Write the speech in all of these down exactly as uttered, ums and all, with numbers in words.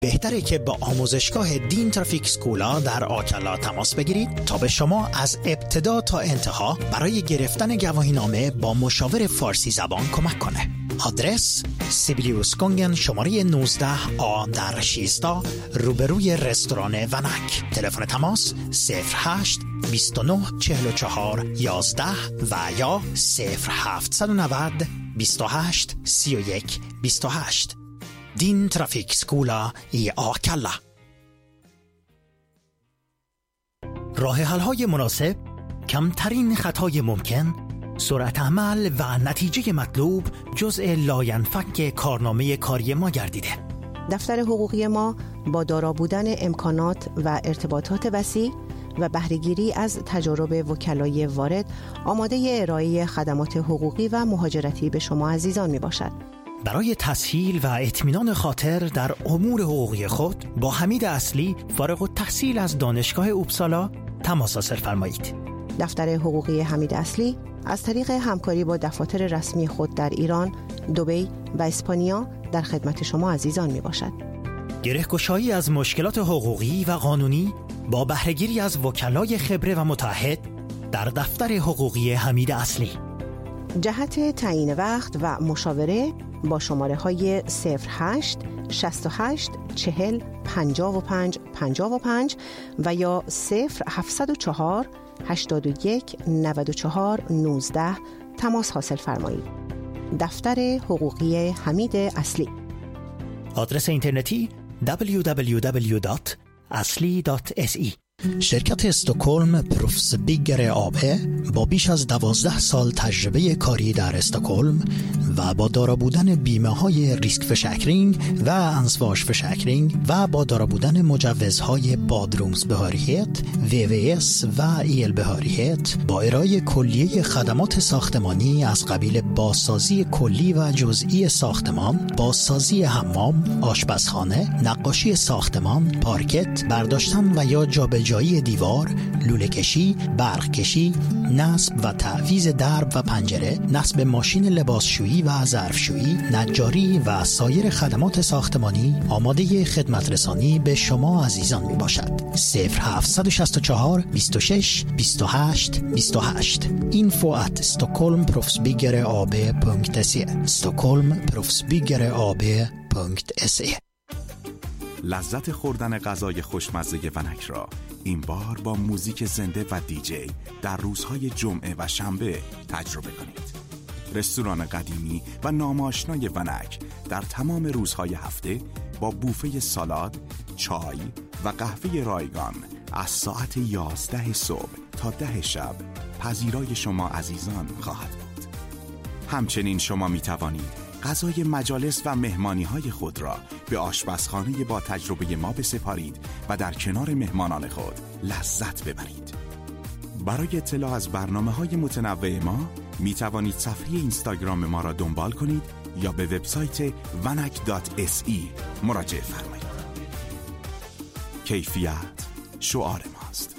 بهتره که با آموزشگاه دین ترافیک سکولا در آکلا تماس بگیرید تا به شما از ابتدا تا انتها برای گرفتن گواهینامه با مشاور فارسی زبان کمک کنه. آدرس سیبیلیوس گونگن شماره نوزده آ در شصت روبروی رستوران ونک. تلفن تماس صفر هشت بیست و نه چهل و چهار یازده و یا صفر هفت نه نه بیست و هشت سی و یک بیست و هشت. دین ترافیک سکولا ای آکلا. راه حل‌های مناسب، کمترین خطای ممکن، سرعت عمل و نتیجه مطلوب جزء لاینفک کارنامه کاری ما گردیده. دفتر حقوقی ما با دارا بودن امکانات و ارتباطات وسیع و بهره‌گیری از تجارب وکلای وارد آماده ارائه خدمات حقوقی و مهاجرتی به شما عزیزان می باشد. برای تسهیل و اطمینان خاطر در امور حقوقی خود با حمید اصلی فارغ التحصیل از دانشگاه اوبسالا تماس حاصل فرمایید. دفتر حقوقی حمید اصلی از طریق همکاری با دفاتر رسمی خود در ایران، دبی و اسپانیا در خدمت شما عزیزان می باشد. گره‌گشایی از مشکلات حقوقی و قانونی با بهره‌گیری از وکلای خبره و متعهد در دفتر حقوقی حمید اصلی. جهت تعیین وقت و مشاوره با شماره های صفر هشت شصت و هشت چهل پنجاه و پنج پنجاه و پنج و یا صفر هفتصد و چهار هشتاد و یک نود و چهار نوزده تماس حاصل فرمایید. دفتر حقوقی حمید اصلی. آدرس اینترنتی دبلیو دبلیو دبلیو دات اصلی دات اس ای. شرکت استکهلم پروفس بیگر آبه با بیش از دوازده سال تجربه کاری در استکهلم و با دارا بودن بیمه های ریسک فشکرینگ و انسواش فشکرینگ و با دارا بودن مجوزهای بادرومز بهاریت، وی وی اس و ایل بهاریت با ارائه کلیه خدمات ساختمانی از قبیل بازسازی کلی و جزئی ساختمان، بازسازی حمام، آشپزخانه، نقاشی ساختمان، پارکت، برداشتن و یا جابجایی جایی دیوار، لوله کشی، برق کشی، نصب و تعویض درب و پنجره، نصب ماشین لباسشویی و ظرفشویی، نجاری و سایر خدمات ساختمانی آماده خدمت رسانی به شما عزیزان می باشد. صفر هفت شش چهار بیست و شش بیست و هشت بیست و هشت info at stockholm profsbyggare punkt se stockholm profsbyggare punkt se. لذت خوردن غذای خوشمزه ونک را این بار با موزیک زنده و دیجی در روزهای جمعه و شنبه تجربه کنید. رستوران قدیمی و ناماشنای ونک در تمام روزهای هفته با بوفه سالاد، چای و قهوه رایگان از ساعت یازده صبح تا ده شب پذیرای شما عزیزان خواهد بود. همچنین شما می توانید غذای مجالس و مهمانی‌های خود را به آشپزخانه با تجربه ما بسپارید و در کنار مهمانان خود لذت ببرید. برای اطلاع از برنامه‌های متنوع ما می توانید صفحه اینستاگرام ما را دنبال کنید یا به وبسایت vanak دات اس ای مراجعه فرمایید. کیفیت شعار ماست.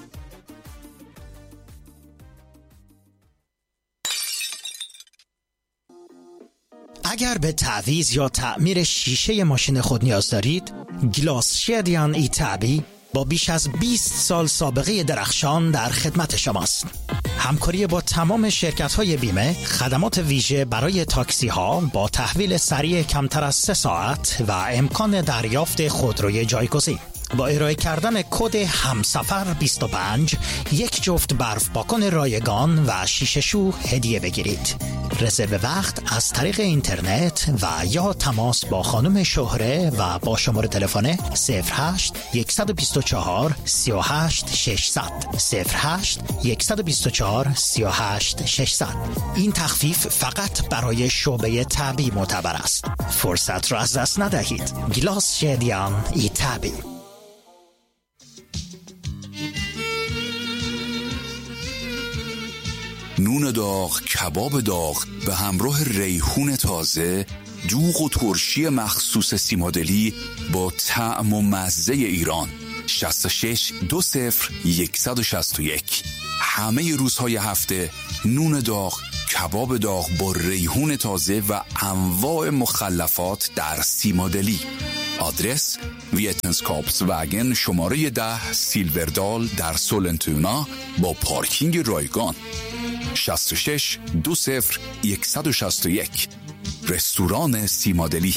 اگر به تعویض یا تعمیر شیشه ماشین خود نیاز دارید، گلاس شدیان ایتابی با بیش از بیست سال سابقه درخشان در خدمت شماست. همکاری با تمام شرکت‌های بیمه، خدمات ویژه برای تاکسی ها با تحویل سریع کمتر از سه ساعت و امکان دریافت خودروی جایگزین. با ارائه کردن کد همسفر بیست و پنج یک جفت برف پاکن رایگان و شیشه شو هدیه بگیرید. رزرو وقت از طریق اینترنت و یا تماس با خانم شهره و با شماره تلفن صفر هشت یک دو چهار سه هشت شش صفر صفر صفر هشت یک دو چهار سه هشت شش صفر. این تخفیف فقط برای شعبه تبی معتبر است. فرصت را از دست ندهید. گلاس شدیان ایتابی. نون داغ، کباب داغ به همراه ریحون تازه، دوغ و ترشی مخصوص سیمادلی با طعم و مزه ایران. شصت و شش دو صفر صد و شصت و یک. همه روزهای هفته نون داغ، کباب داغ با ریحون تازه و انواع مخلفات در سیمادلی. آدرس ویتنسکاپسوگن شماره ده سیلوردال در سولنتونا با پارکینگ رایگان. شصت و شش دو صفر صفر یک یک. رستوران سیمادلی.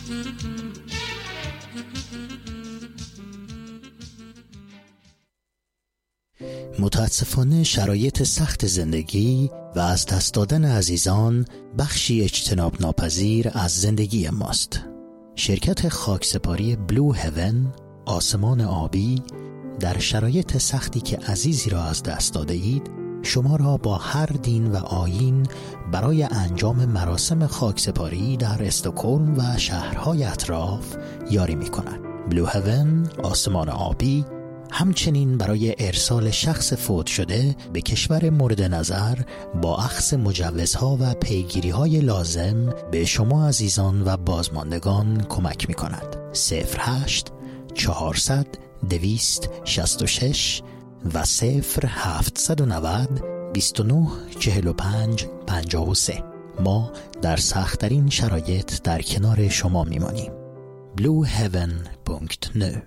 متاسفانه شرایط سخت زندگی و از دست دادن عزیزان بخشی اجتناب ناپذیر از زندگی ماست. شرکت خاکسپاری بلو هیون، آسمان آبی، در شرایط سختی که عزیزی را از دست داده اید، شما را با هر دین و آیین برای انجام مراسم خاکسپاری در استکهلم و شهرهای اطراف یاری می کند. بلو هیون، آسمان آبی، همچنین برای ارسال شخص فوت شده به کشور مورد نظر با اخذ مجوزها و پیگیری‌های لازم به شما عزیزان و بازماندگان کمک می‌کند. صفر هشت چهارصد دویست شصت و شش و صفر هفتصد و نود بیست و نه چهل و پنج پنجاه و سه. ما در سخت‌ترین شرایط در کنار شما می‌مانیم. بلو هیون دات نت.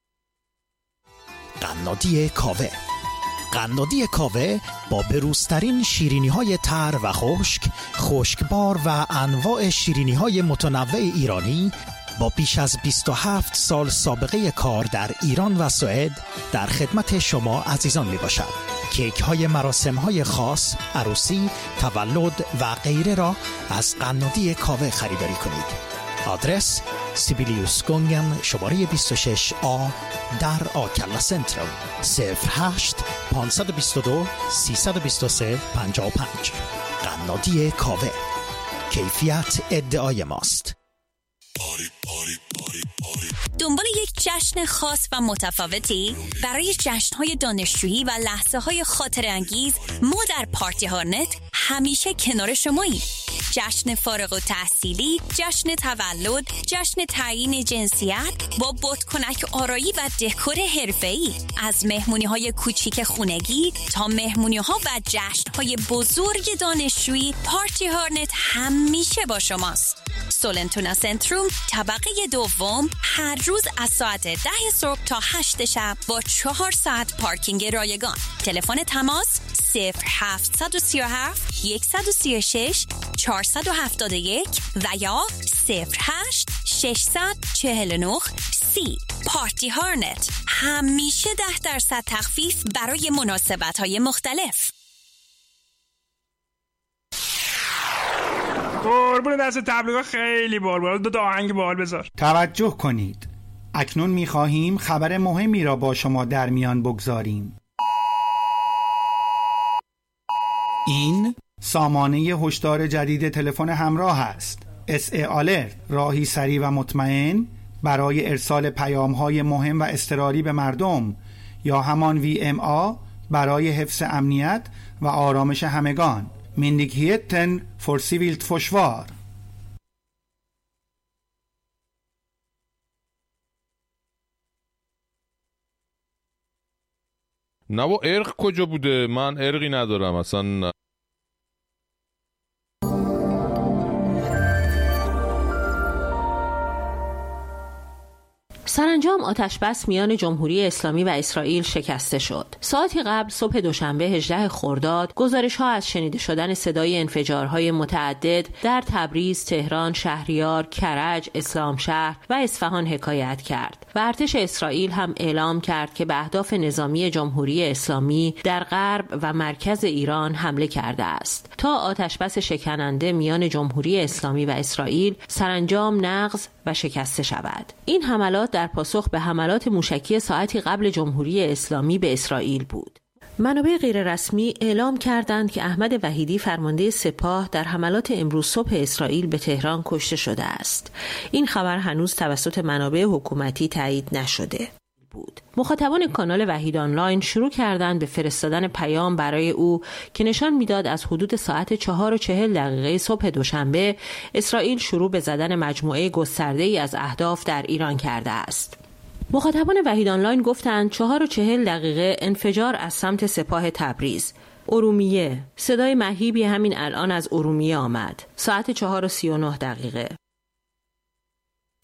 قنادی کاوه. قنادی کاوه با بروزترین شیرینی‌های تر و خشک، خشکبار و انواع شیرینی‌های متنوع ایرانی با بیش از بیست و هفت سال سابقه کار در ایران و سوئد در خدمت شما عزیزان میباشد. کیک های مراسم های خاص، عروسی، تولد و غیره را از قنادی کاوه خریداری کنید. آدرس سیبیلیوس گونگن شماره بیست و شش آ در آکلا سنترال. صفر هشت پانصد و بیست و دو سیصد و بیست و سه پنجاه و پنج. قنادی کاوه، کیفیت ادعای ماست. دنبال یک جشن خاص و متفاوتی؟ برای جشن‌های دانشجویی و لحظه‌های خاطره‌انگیز ما در پارتی هارنت همیشه کنار شماییم. جشن فارغ التحصیلی، جشن تولد، جشن تعیین جنسیت با بادکنک آرایی و دکور حرفه‌ای، از مهمونی‌های کوچیک خونگی تا مهمونی‌ها و جشن‌های بزرگ دانشجویی، پارتی هارنت همیشه با شماست. سولنتونا سنتروم، طبقه دوم، هر روز از ساعت ده صبح تا هشت شب با چهار ساعت پارکینگ رایگان. تلفن تماس صفر هفت سه هفت یک سه شش چهار هفت یک و یا صفر هشت شش چهار نه سی. پارتی هارنت، همیشه ده درصد تخفیف برای مناسبت‌های مختلف. قربون دست تبلیغات خیلی بال بال. دو تا آهنگ بال بذار. توجه کنید، اکنون می‌خواهیم خبر مهمی را با شما در میان بگذاریم. این سامانه هشدار جدید تلفن همراه است. اس ای آلرت، راهی سریع و مطمئن برای ارسال پیام‌های مهم و اضطراری به مردم، یا همان وی ام آ برای حفظ امنیت و آرامش همگان. Myndigheten för civilt försvar. نه و ارق کجا بوده؟ من ارقی ندارم اصلا. سرانجام آتشبس میان جمهوری اسلامی و اسرائیل شکسته شد. ساعتی قبل صبح دوشنبه هجدهم خرداد گزارش‌ها از شنیده شدن صدای انفجارهای متعدد در تبریز، تهران، شهریار، کرج، اسلامشهر و اصفهان حکایت کرد و ارتش اسرائیل هم اعلام کرد که به اهداف نظامی جمهوری اسلامی در غرب و مرکز ایران حمله کرده است تا آتشبس شکننده میان جمهوری اسلامی و اسرائیل سرانجام نقض و شکسته شود. این حملات در پاسخ به حملات موشکی ساعتی قبل جمهوری اسلامی به اسرائیل بود. منابع غیررسمی اعلام کردند که احمد وحیدی فرمانده سپاه در حملات امروز صبح اسرائیل به تهران کشته شده است. این خبر هنوز توسط منابع حکومتی تایید نشده بود. مخاطبان کانال وحید آنلاین شروع کردند به فرستادن پیام برای او که نشان میداد از حدود ساعت چهار و چهل دقیقه صبح دوشنبه اسرائیل شروع به زدن مجموعه گسترده‌ای از اهداف در ایران کرده است. مخاطبان وحید آنلاین گفتند چهار و چهل دقیقه انفجار از سمت سپاه تبریز. ارومیه، صدای مهیبی همین الان از ارومیه آمد. ساعت چهار و سی و نه دقیقه.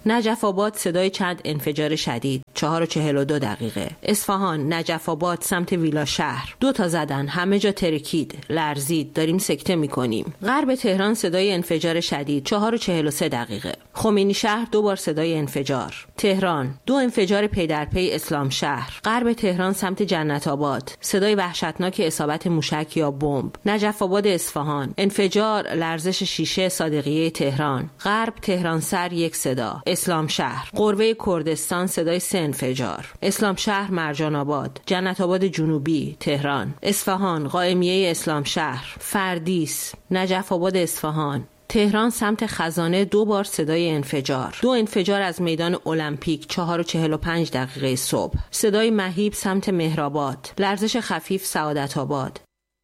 نجف آباد صدای چند انفجار شدید چهار و چهل و دو دقیقه. اصفهان نجف آباد سمت ویلا شهر دو تا زدن، همه جا ترکید، لرزید، داریم سکته میکنیم. غرب تهران صدای انفجار شدید چهار و چهل و سه دقیقه. خمینی شهر دو بار صدای انفجار. تهران دو انفجار پی در پی اسلام شهر. غرب تهران سمت جنت آباد صدای وحشتناک اصابت موشک یا بمب. نجف آباد اصفهان انفجار، لرزش شیشه صادقیه تهران. غرب تهران سر یک صدا. اسلام شهر قربه کردستان صدای سه انفجار. اسلام شهر مرجان آباد. جنت آباد جنوبی تهران. اصفهان قائمیه اسلام شهر. فردیس نجف آباد اصفهان. تهران سمت خزانه دو بار صدای انفجار. دو انفجار از میدان المپیک چهار و چهل و پنج دقیقه صبح. صدای مهیب سمت مهرآباد. لرزش خفیف سعادت آباد.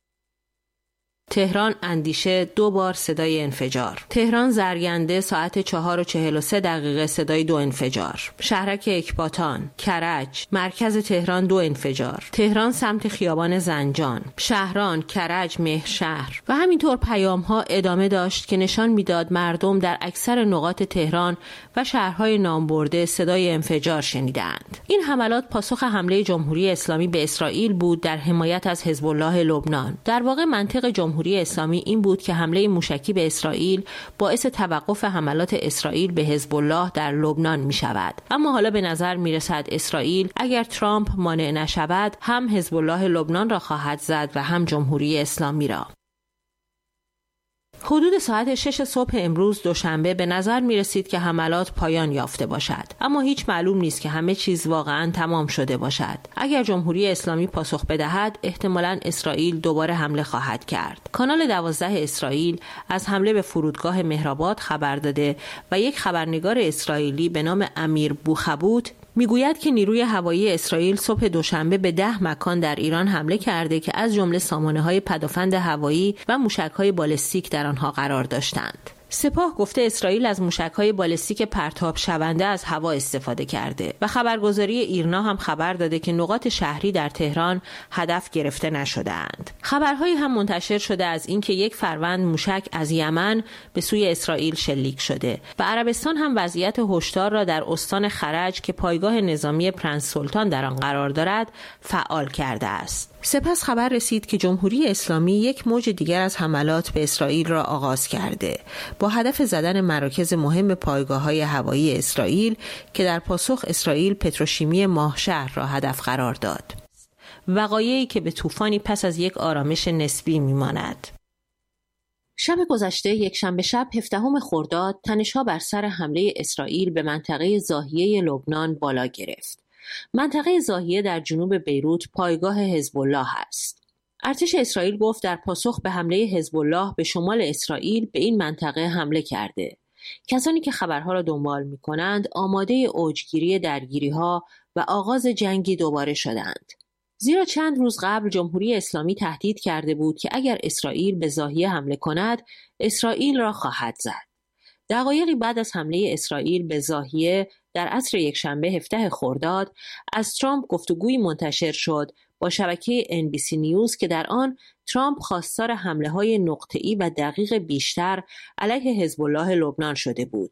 تهران اندیشه دو بار صدای انفجار. تهران زرگنده ساعت چهار و چهل و سه دقیقه صدای دو انفجار. شهرک اکباتان، کرج، مرکز تهران دو انفجار. تهران سمت خیابان زنجان، شهران، کرج، مهرشهر و همینطور پیام ها ادامه داشت که نشان میداد مردم در اکثر نقاط تهران و شهرهای نامبرده صدای انفجار شنیدند. این حملات پاسخ حمله جمهوری اسلامی به اسرائیل بود در حمایت از حزب الله لبنان. در واقع منطق جمهوری جمهوری اسلامی این بود که حمله موشکی به اسرائیل باعث توقف حملات اسرائیل به حزب الله در لبنان می شود. اما حالا به نظر می رسد اسرائیل اگر ترامپ مانع نشود هم حزب الله لبنان را خواهد زد و هم جمهوری اسلامی را. حدود ساعت شش صبح امروز دوشنبه به نظر می رسید که حملات پایان یافته باشد، اما هیچ معلوم نیست که همه چیز واقعا تمام شده باشد. اگر جمهوری اسلامی پاسخ بدهد احتمالاً اسرائیل دوباره حمله خواهد کرد. کانال دوازده اسرائیل از حمله به فرودگاه مهرآباد خبر داده و یک خبرنگار اسرائیلی به نام امیر بوخبوت میگوید که نیروی هوایی اسرائیل صبح دوشنبه به ده مکان در ایران حمله کرده که از جمله سامانه‌های پدافند هوایی و موشک‌های بالستیک در آنها قرار داشتند. سپاه گفته اسرائیل از موشک‌های بالستیک پرتاب شونده از هوا استفاده کرده و خبرگزاری ایرنا هم خبر داده که نقاط شهری در تهران هدف گرفته نشده‌اند. خبرهایی هم منتشر شده از اینکه یک فروند موشک از یمن به سوی اسرائیل شلیک شده و عربستان هم وضعیت هشدار را در استان خرج که پایگاه نظامی پرنس سلطان در آن قرار دارد فعال کرده است. سپس خبر رسید که جمهوری اسلامی یک موج دیگر از حملات به اسرائیل را آغاز کرده با هدف زدن مراکز مهم پایگاه‌های هوایی اسرائیل که در پاسخ اسرائیل پتروشیمی ماهشهر را هدف قرار داد. وقایعی که به طوفانی پس از یک آرامش نسبی می‌ماند. شب گذشته یک شنبه شب هفدهم خرداد تنش‌ها بر سر حمله اسرائیل به منطقه ضاحیه لبنان بالا گرفت. منطقه ضاحیه در جنوب بیروت پایگاه حزب الله است. ارتش اسرائیل گفت در پاسخ به حمله حزب الله به شمال اسرائیل به این منطقه حمله کرده. کسانی که خبرها را دنبال می کنند آماده اوجگیری درگیری‌ها و آغاز جنگی دوباره شدند. زیرا چند روز قبل جمهوری اسلامی تهدید کرده بود که اگر اسرائیل به ضاحیه حمله کند، اسرائیل را خواهد زد. دقایقی بعد از حمله اسرائیل به ضاحیه در عصر یکشنبه هفدهم خرداد از ترامپ گفتگویی منتشر شد با شبکه ان بی سی نیوز که در آن ترامپ خواستار حمله‌های نقطه‌ای و دقیق بیشتر علیه حزب الله لبنان شده بود.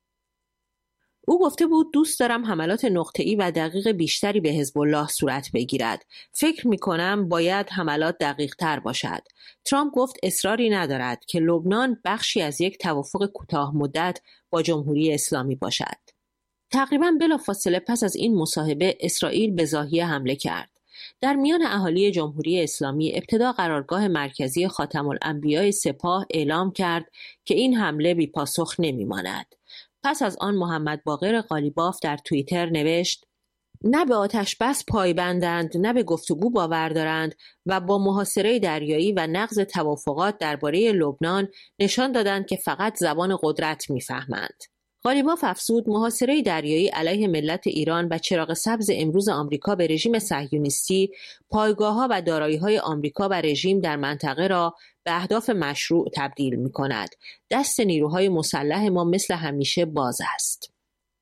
او گفته بود دوست دارم حملات نقطه‌ای و دقیق بیشتری به حزب الله صورت بگیرد. فکر می‌کنم باید حملات دقیق‌تر باشد. ترامپ گفت اصراری ندارد که لبنان بخشی از یک توافق کوتاه مدت با جمهوری اسلامی باشد. تقریباً بلافاصله پس از این مصاحبه اسرائیل به ضاحیه حمله کرد. در میان اهالی جمهوری اسلامی ابتدا قرارگاه مرکزی خاتم الانبیاء سپاه اعلام کرد که این حمله بی پاسخ نمی‌ماند. پس از آن محمد باقر قالیباف در توییتر نوشت: نه به آتش بس پایبندند، نه به گفتگو باور دارند و با محاصره دریایی و نقض توافقات درباره لبنان نشان دادند که فقط زبان قدرت می‌فهمند. قالیباف افزود محاصره دریایی علیه ملت ایران و چراغ سبز امروز آمریکا به رژیم صهیونیستی، پایگاه‌ها و دارایی‌های آمریکا و رژیم در منطقه را به اهداف مشروع تبدیل می‌کند. دست نیروهای مسلح ما مثل همیشه باز است.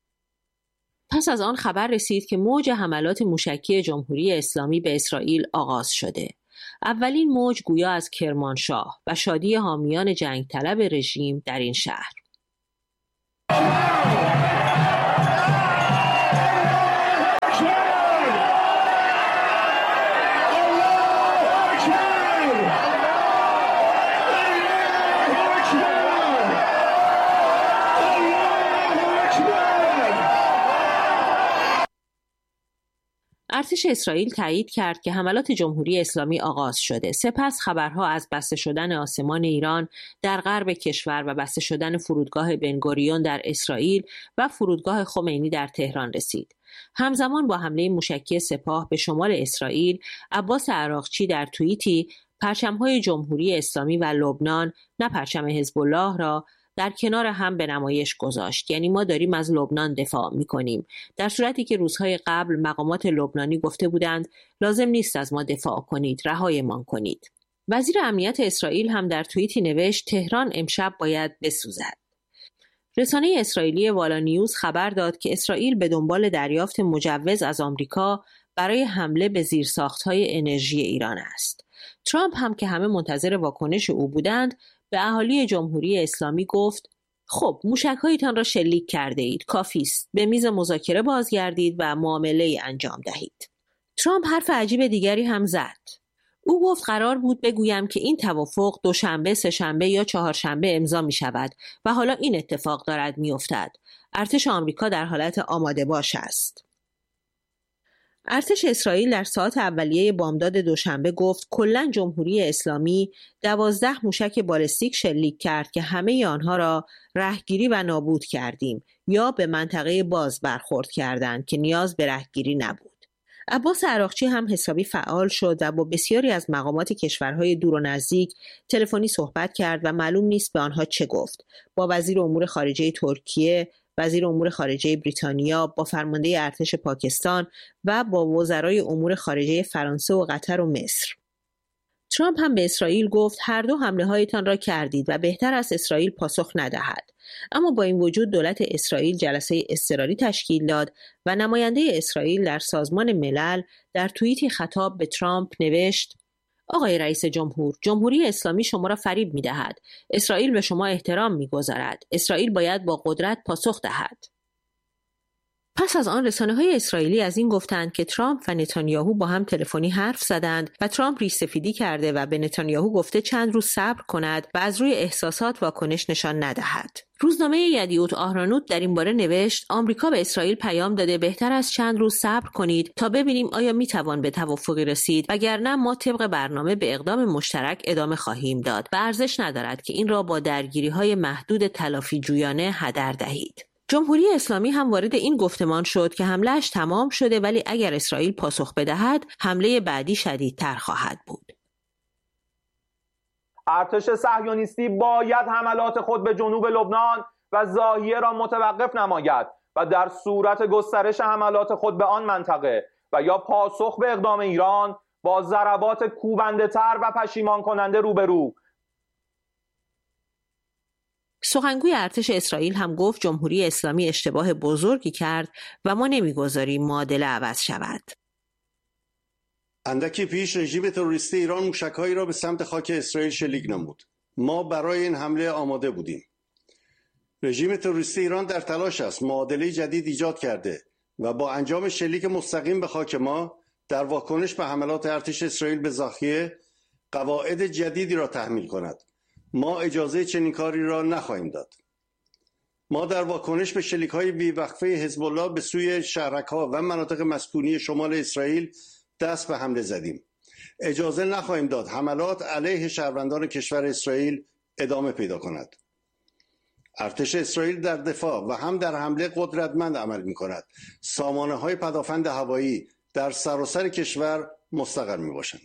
پس از آن خبر رسید که موج حملات موشکی جمهوری اسلامی به اسرائیل آغاز شده. اولین موج گویا از کرمانشاه و شادی حامیان جنگ طلب رژیم در این شهر. ارتش اسرائیل تایید کرد که حملات جمهوری اسلامی آغاز شده. سپس خبرها از بسته شدن آسمان ایران در غرب کشور و بسته شدن فرودگاه بنگوریون در اسرائیل و فرودگاه خمینی در تهران رسید. همزمان با حمله موشکی سپاه به شمال اسرائیل، عباس عراقچی در توییتی پرچم‌های جمهوری اسلامی و لبنان نه پرچم حزب الله را در کنار هم به نمایش گذاشت. یعنی ما داریم از لبنان دفاع می‌کنیم، در صورتی که روزهای قبل مقامات لبنانی گفته بودند لازم نیست از ما دفاع کنید، رهایمان کنید. وزیر امنیت اسرائیل هم در توییتی نوشت تهران امشب باید بسوزد. رسانه اسرائیلی والا نیوز خبر داد که اسرائیل به دنبال دریافت مجوز از آمریکا برای حمله به زیرساخت‌های انرژی ایران است. ترامپ هم که همه منتظر واکنش او بودند، به اهالی جمهوری اسلامی گفت خب موشک‌هایتان را شلیک کرده اید، کافی است، به میز مذاکره بازگردید و معامله انجام دهید. ترامپ حرف عجیب دیگری هم زد. او گفت قرار بود بگویم که این توافق دوشنبه، سه‌شنبه یا چهارشنبه امضا می شود و حالا این اتفاق دارد می افتد. ارتش آمریکا در حالت آماده باش است. ارتش اسرائیل در ساعات اولیه بامداد دوشنبه گفت کلاً جمهوری اسلامی دوازده موشک بالستیک شلیک کرد که همه آنها را رهگیری و نابود کردیم یا به منطقه باز برخورد کردند که نیاز به رهگیری نبود. عباس عراقچی هم حسابی فعال شد و با بسیاری از مقامات کشورهای دور و نزدیک تلفنی صحبت کرد و معلوم نیست به آنها چه گفت. با وزیر امور خارجه ترکیه، وزیر امور خارجه بریتانیا، با فرمانده ارتش پاکستان و با وزرای امور خارجه فرانسه و قطر و مصر. ترامپ هم به اسرائیل گفت هر دو حمله هایتان را کردید و بهتر است اسرائیل پاسخ ندهد. اما با این وجود دولت اسرائیل جلسه اضطراری تشکیل داد و نماینده اسرائیل در سازمان ملل در توییتی خطاب به ترامپ نوشت آقای رئیس جمهور، جمهوری اسلامی شما را فریب می دهد. اسرائیل به شما احترام می گذارد. اسرائیل باید با قدرت پاسخ دهد. پس از آن رسانه‌های اسرائیلی از این گفتند که ترامپ و نتانیاهو با هم تلفنی حرف زدند و ترامپ ریش‌سفیدی کرده و به نتانیاهو گفته چند روز صبر کند و از روی احساسات واکنش نشان ندهد. روزنامه یدیوت آهرانوت در این باره نوشت آمریکا به اسرائیل پیام داده بهتر از چند روز صبر کنید تا ببینیم آیا میتوان به توافقی رسید، وگرنه ما طبق برنامه به اقدام مشترک ادامه خواهیم داد و ارزش ندارد که این را با درگیری‌های محدود تلافی جویانه هدر دهید. جمهوری اسلامی هم وارد این گفتمان شد که حمله‌اش تمام شده ولی اگر اسرائیل پاسخ بدهد حمله بعدی شدیدتر خواهد بود. ارتش صهیونیستی باید حملات خود به جنوب لبنان و ضاحیه را متوقف نماید و در صورت گسترش حملات خود به آن منطقه و یا پاسخ به اقدام ایران با ضربات کوبنده تر و پشیمان کننده روبرو. سخنگوی ارتش اسرائیل هم گفت جمهوری اسلامی اشتباه بزرگی کرد و ما نمیگذاریم معادله عوض شود. اندکی پیش رژیم تروریستی ایران موشک‌هایی را به سمت خاک اسرائیل شلیک نمود. ما برای این حمله آماده بودیم. رژیم تروریستی ایران در تلاش است معادله جدید ایجاد کرده و با انجام شلیک مستقیم به خاک ما در واکنش به حملات ارتش اسرائیل به ضاحیه قواعد جدیدی را تحمیل کند. ما اجازه چنین کاری را نخواهیم داد. ما در واکنش به شلیک‌های بی‌وقفه حزب الله به سوی شهرک‌ها و مناطق مسکونی شمال اسرائیل دست به حمله زدیم. اجازه نخواهیم داد حملات علیه شهروندان کشور اسرائیل ادامه پیدا کند. ارتش اسرائیل در دفاع و هم در حمله قدرتمند عمل می‌کند. سامانه‌های پدافند هوایی در سراسر کشور مستقر می‌باشند.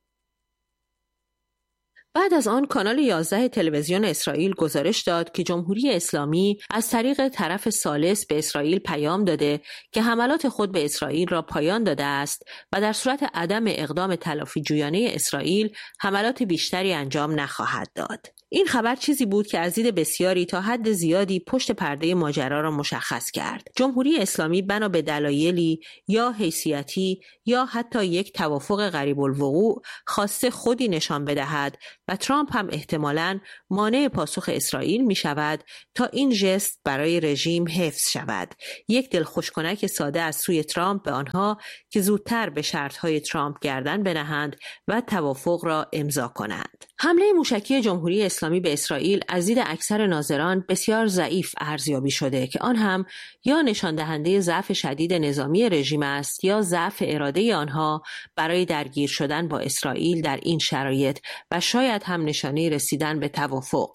بعد از آن کانال یازده تلویزیون اسرائیل گزارش داد که جمهوری اسلامی از طریق طرف ثالث به اسرائیل پیام داده که حملات خود به اسرائیل را پایان داده است و در صورت عدم اقدام تلافی جویانه اسرائیل حملات بیشتری انجام نخواهد داد. این خبر چیزی بود که از دید بسیاری تا حد زیادی پشت پرده ماجرا را مشخص کرد. جمهوری اسلامی بنا به دلایلی یا حیثیتی یا حتی یک توافق قریب الوقوع خواسته خودی نشان بدهد و ترامپ هم احتمالاً مانع پاسخ اسرائیل می شود تا این ژست برای رژیم حفظ شود. یک دلخوشکنک ساده از سوی ترامپ به آنها که زودتر به شرطهای ترامپ گردن بنهند و توافق را امضا کنند. حمله موشکی جمهوری اسلامی به اسرائیل از دید اکثر ناظران بسیار ضعیف ارزیابی شده که آن هم یا نشان دهنده ضعف شدید نظامی رژیم است یا ضعف اراده آنها برای درگیر شدن با اسرائیل در این شرایط و شاید هم نشانه رسیدن به توافق.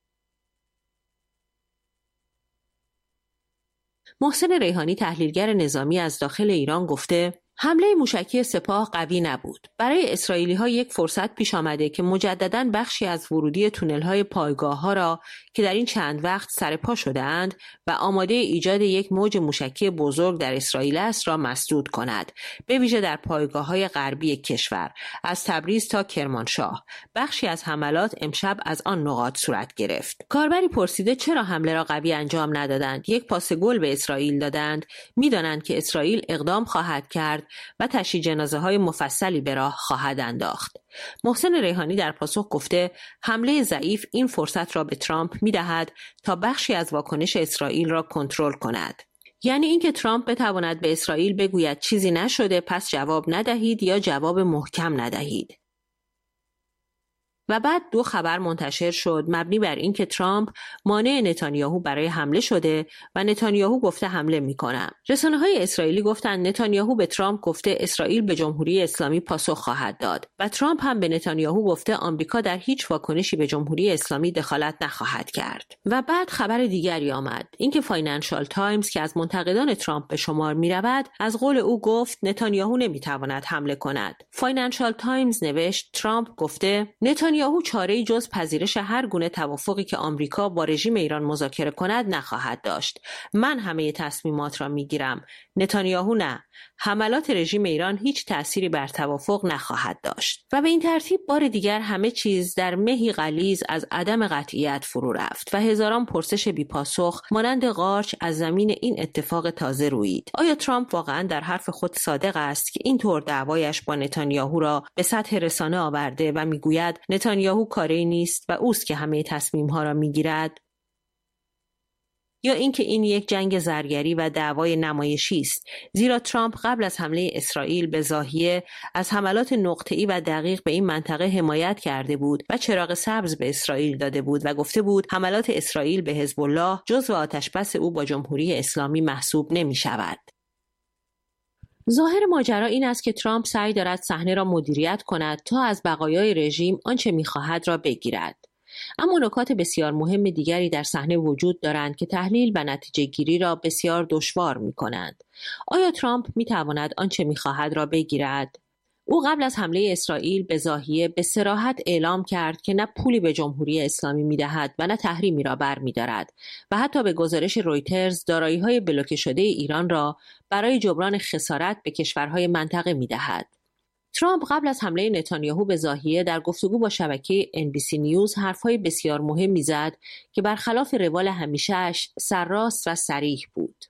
محسن ریحانی تحلیلگر نظامی از داخل ایران گفته حمله موشکی سپاه قوی نبود. برای اسرائیلی ها یک فرصت پیش آمده که مجدداً بخشی از ورودی تونل های پایگاه ها را که در این چند وقت سرپا شده اند و آماده ایجاد یک موج موشکی بزرگ در اسرائیل است را مسدود کند. به ویژه در پایگاه های غربی کشور از تبریز تا کرمانشاه. بخشی از حملات امشب از آن نقاط صورت گرفت. کاربری پرسیده چرا حمله را قوی انجام ندادند؟ یک پاس گل به اسرائیل دادند. می‌دانند که اسرائیل اقدام خواهد کرد و تشییع جنازه های مفصلی به راه خواهد انداخت. محسن ریحانی در پاسخ گفته حمله ضعیف این فرصت را به ترامپ می دهد تا بخشی از واکنش اسرائیل را کنترل کند. یعنی اینکه ترامپ بتواند به اسرائیل بگوید چیزی نشده پس جواب ندهید یا جواب محکم ندهید. و بعد دو خبر منتشر شد مبنی بر اینکه ترامپ مانع نتانیاهو برای حمله شده و نتانیاهو گفته حمله میکنم. رسانه‌های اسرائیلی گفتند نتانیاهو به ترامپ گفته اسرائیل به جمهوری اسلامی پاسخ خواهد داد و ترامپ هم به نتانیاهو گفته آمریکا در هیچ واکنشی به جمهوری اسلامی دخالت نخواهد کرد. و بعد خبر دیگری آمد، اینکه فاینانشال تایمز که از منتقدان ترامپ به شمار میرود از قول او گفت نتانیاهو نمیتواند حمله کند. فاینانشال تایمز نوشت ترامپ گفته نتانیاهو نتانیاهو چاره‌ای جز پذیرش هر گونه توافقی که آمریکا با رژیم ایران مذاکره کند نخواهد داشت. من همه تصمیمات را میگیرم. نتانیاهو نه. حملات رژیم ایران هیچ تأثیری بر توافق نخواهد داشت. و به این ترتیب بار دیگر همه چیز در مهی غلیظ از عدم قطعیت فرو رفت و هزاران پرسش بی پاسخ مانند قارچ از زمین این اتفاق تازه رویید. آیا ترامپ واقعا در حرف خود صادق است که اینطور دعوایش با نتانیاهو را به سطح رسانه آورده و میگوید نتانیاهو کاری نیست و اوست که همه تصمیم‌ها را میگیرد؟ یا اینکه این یک جنگ زرگری و دعوای نمایشی است، زیرا ترامپ قبل از حمله اسرائیل به ضاحیه از حملات نقطه‌ای و دقیق به این منطقه حمایت کرده بود و چراغ سبز به اسرائیل داده بود و گفته بود حملات اسرائیل به حزب الله جزو آتشبس او با جمهوری اسلامی محسوب نمی شود. ظاهر ماجرا این است که ترامپ سعی دارد صحنه را مدیریت کند تا از بقایای رژیم آنچه می‌خواهد را بگیرد. اما نکات بسیار مهم دیگری در صحنه وجود دارند که تحلیل و نتیجه گیری را بسیار دشوار می کنند. آیا ترامپ می تواند آنچه می خواهد را بگیرد؟ او قبل از حمله اسرائیل به ضاحیه به صراحت اعلام کرد که نه پولی به جمهوری اسلامی می دهد و نه تحریمی را بر می دارد و حتی به گزارش رویترز دارایی های بلوکه شده ایران را برای جبران خسارت به کشورهای منطقه می دهد. ترامپ قبل از حمله نتانیاهو به ضاحیه در گفتگو با شبکه ان بی سی نیوز حرفهای بسیار مهمی زد که برخلاف روال همیشه‌اش سرراست و صریح بود.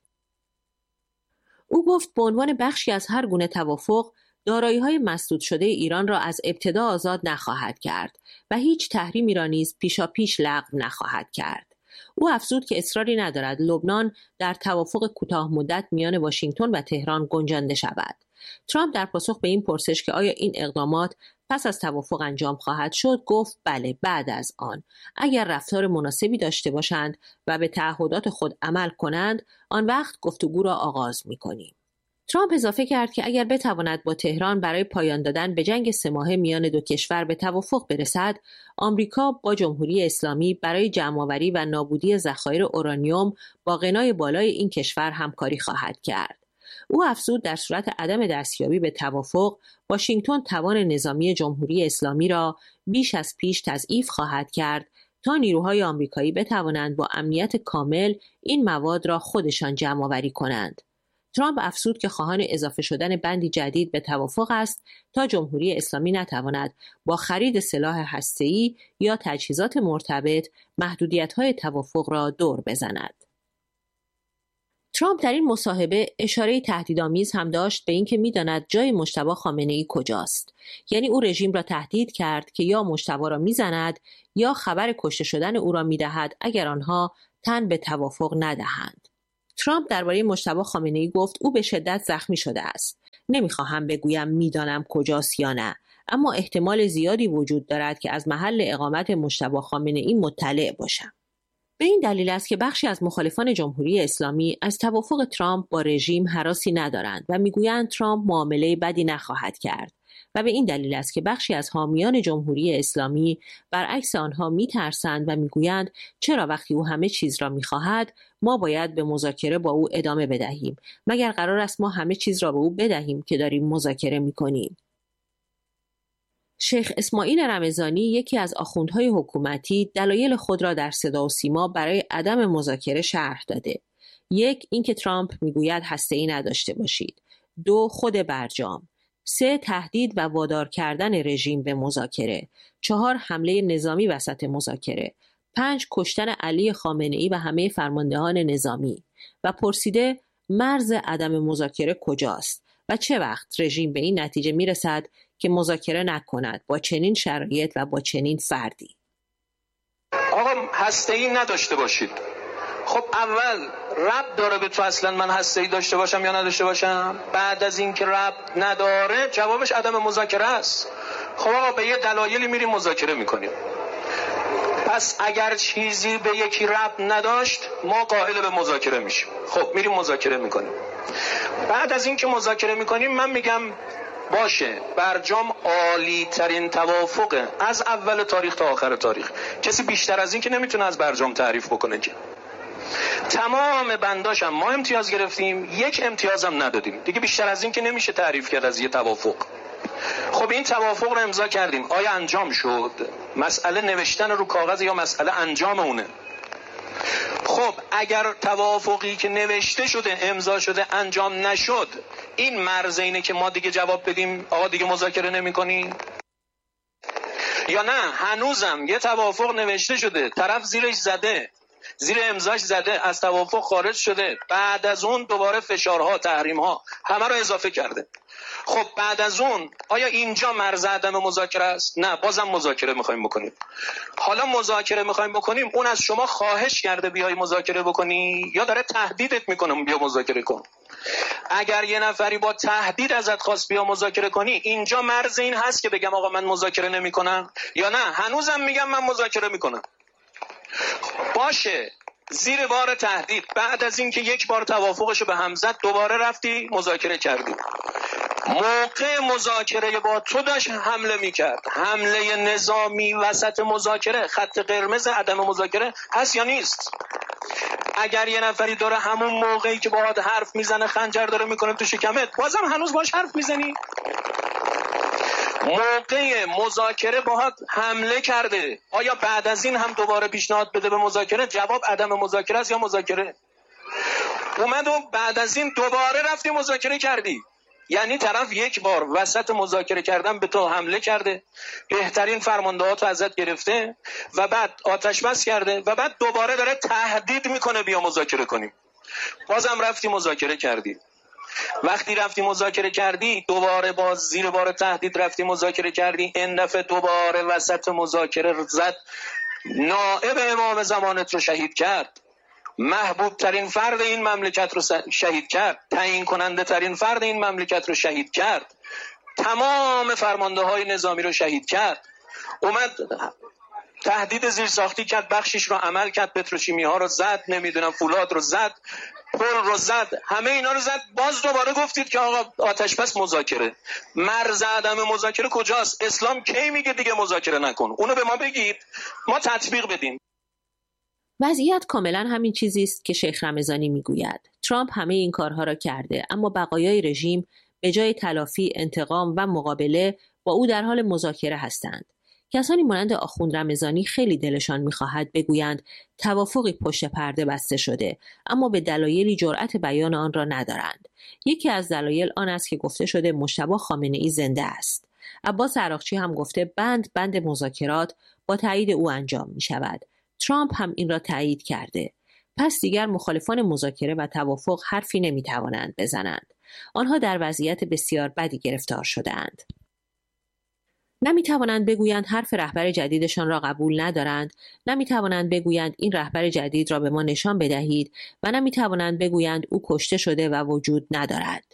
او گفت به عنوان بخشی از هر گونه توافق دارایی‌های مسدود شده ایران را از ابتدا آزاد نخواهد کرد و هیچ تحریمی را نیز پیشاپیش لغو نخواهد کرد. او افزود که اصراری ندارد لبنان در توافق کوتاه مدت میان واشنگتن و تهران گنجانده شود. ترامپ در پاسخ به این پرسش که آیا این اقدامات پس از توافق انجام خواهد شد گفت بله بعد از آن اگر رفتار مناسبی داشته باشند و به تعهدات خود عمل کنند آن وقت گفتگو را آغاز می‌کنیم. ترامپ اضافه کرد که اگر بتواند با تهران برای پایان دادن به جنگ سه ماهه میان دو کشور به توافق برسد، آمریکا با جمهوری اسلامی برای جمع‌آوری و نابودی ذخایر اورانیوم با غنای بالای این کشور همکاری خواهد کرد. او افزود در صورت عدم دستیابی به توافق، واشنگتن توان نظامی جمهوری اسلامی را بیش از پیش تضعیف خواهد کرد تا نیروهای آمریکایی بتوانند با امنیت کامل این مواد را خودشان جمع‌آوری کنند. ترامپ افزود که خواهان اضافه شدن بندی جدید به توافق است تا جمهوری اسلامی نتواند با خرید سلاح هسته‌ای یا تجهیزات مرتبط محدودیت‌های توافق را دور بزند. ترامپ در این مصاحبه اشاره تهدیدآمیز هم داشت به اینکه می‌داند جای مجتبی خامنه‌ای کجاست. یعنی او رژیم را تهدید کرد که یا مجتبی را می‌زند یا خبر کشته شدن او را می‌دهد اگر آنها تن به توافق ندهند. ترامپ درباره مجتبی خامنه‌ای گفت او به شدت زخمی شده است. نمی‌خواهم بگویم می‌دانم کجاست یا نه. اما احتمال زیادی وجود دارد که از محل اقامت مجتبی خامنه‌ای مطلع باشم. به این دلیل است که بخشی از مخالفان جمهوری اسلامی از توافق ترامپ با رژیم هراسی ندارند و میگویند ترامپ معامله بدی نخواهد کرد و به این دلیل است که بخشی از حامیان جمهوری اسلامی برعکس آنها میترسند و میگویند چرا وقتی او همه چیز را میخواهد ما باید به مذاکره با او ادامه بدهیم، مگر قرار است ما همه چیز را به او بدهیم که داریم مذاکره میکنیم. شیخ اسماعیل رمضانی، یکی از آخوندهای حکومتی، دلایل خود را در صدا و سیما برای عدم مذاکره شرح داده. یک، اینکه ترامپ میگوید هسته‌ای نداشته باشید. دو، خود برجام. سه، تهدید و وادار کردن رژیم به مذاکره. چهار، حمله نظامی وسط مذاکره. پنج، کشتن علی خامنه‌ای و همه فرماندهان نظامی. و پرسیده مرز عدم مذاکره کجاست و چه وقت رژیم به این نتیجه میرسد که مذاکره نکند با چنین شرایط و با چنین فردی. آقا هسته‌ای نداشته باشید. خب اول ربط داره به تو اصلا من هسته‌ای داشته باشم یا نداشته باشم؟ بعد از این که ربط نداره جوابش عدم مذاکره است. خب آقا به یه دلایلی میریم مذاکره میکنیم. پس اگر چیزی به یکی ربط نداشت ما قائل به مذاکره میشیم. خب میریم مذاکره میکنیم. بعد از این که مذاکره میکنیم من میگم باشه برجام عالی ترین توافقه از اول تاریخ تا آخر تاریخ. کسی بیشتر از این که نمیتونه از برجام تعریف بکنه که. تمام بنداشم ما امتیاز گرفتیم، یک امتیازم ندادیم. دیگه بیشتر از این که نمیشه تعریف کرد از یه توافق. خب این توافق رو امضا کردیم، آیا انجام شد؟ مسئله نوشتن رو کاغذ یا مسئله انجام اونه؟ خب اگر توافقی که نوشته شده امضا شده انجام نشد، این مرز اینه که ما دیگه جواب بدیم آقا دیگه مذاکره نمی کنیم؟ یا نه هنوزم یه توافق نوشته شده، طرف زیرش زده، زیر امضاش زده، از توافق خارج شده، بعد از اون دوباره فشارها، تحریمها همه رو اضافه کرده. خب بعد از اون آیا اینجا مرز عدم مذاکره است؟ نه، بازم مذاکره میخوایم بکنیم. حالا مذاکره میخوایم بکنیم، اون از شما خواهش کرده بیای مذاکره بکنی یا داره تهدیدت میکنه بیا مذاکره کن؟ اگر یه نفری با تهدید ازت خواست بیا مذاکره کنی، اینجا مرز این هست که بگم آقا من مذاکره نمیکنم یا نه هنوزم میگم من مذاکره میکنم؟ باشه، زیر بار تهدید بعد از اینکه یک بار توافقشو به هم زد دوباره رفتی مذاکره کردی. موقع مذاکره با تو داشت حمله میکرد، حمله نظامی وسط مذاکره، خط قرمز عدم مذاکره هست یا نیست؟ اگر یه نفری داره همون موقعی که باهات حرف میزنه خنجر داره میکنه تو شکمت، بازم هنوز باش حرف میزنی؟ موقع مذاکره باهات حمله کرده، آیا بعد از این هم دوباره پیشنهاد بده به مذاکره؟ جواب عدم مذاکره است یا مذاکره؟ اومد و بعد از این دوباره رفتی مذاکره کردی. یعنی طرف یک بار وسط مذاکره کردن به تو حمله کرده، بهترین فرماندهاتو ازت گرفته و بعد آتش بس کرده و بعد دوباره داره تهدید میکنه بیا مذاکره کنیم. بازم رفتی مذاکره کردی. وقتی رفتی مذاکره کردی دوباره باز زیر بار تهدید رفتی مذاکره کردی، این دفعه دوباره وسط مذاکره زد، نائب امام زمانت رو شهید کرد، محبوب ترین فرد این مملکت رو شهید کرد، تعیین کننده ترین فرد این مملکت رو شهید کرد، تمام فرمانده های نظامی رو شهید کرد، اومد تهدید زیرساختی کرد، بخشش رو عمل کرد، پتروشیمی ها رو زد، نمیدونم فولاد رو زد، پر رو زد، همه اینا رو زد، باز دوباره گفتید که آقا آتش بس مذاکره. مرز عدم مذاکره کجاست؟ اسلام کی میگه دیگه مذاکره نکن؟ اونو به ما بگید ما تطبیق بدیم. وضعیت کاملا همین چیزی است که شیخ رمضانی میگوید. ترامپ همه این کارها را کرده، اما بقایای رژیم به جای تلافی، انتقام و مقابله با او در حال مذاکره هستند. کسانی مانند آخوند رمضانی خیلی دلشان می‌خواهد بگویند توافقی پشت پرده بسته شده، اما به دلایلی جرأت بیان آن را ندارند. یکی از دلایل آن است که گفته شده مجتبی خامنه‌ای زنده است. عباس عراقچی هم گفته بند بند مذاکرات با تایید او انجام می‌شود. ترامپ هم این را تایید کرده. پس دیگر مخالفان مذاکره و توافق حرفی نمی‌توانند بزنند. آنها در وضعیت بسیار بدی گرفتار شده‌اند. نمی‌توانند بگویند حرف رهبر جدیدشان را قبول ندارند، نمی‌توانند بگویند این رهبر جدید را به ما نشان بدهید و نمی‌توانند بگویند او کشته شده و وجود ندارد.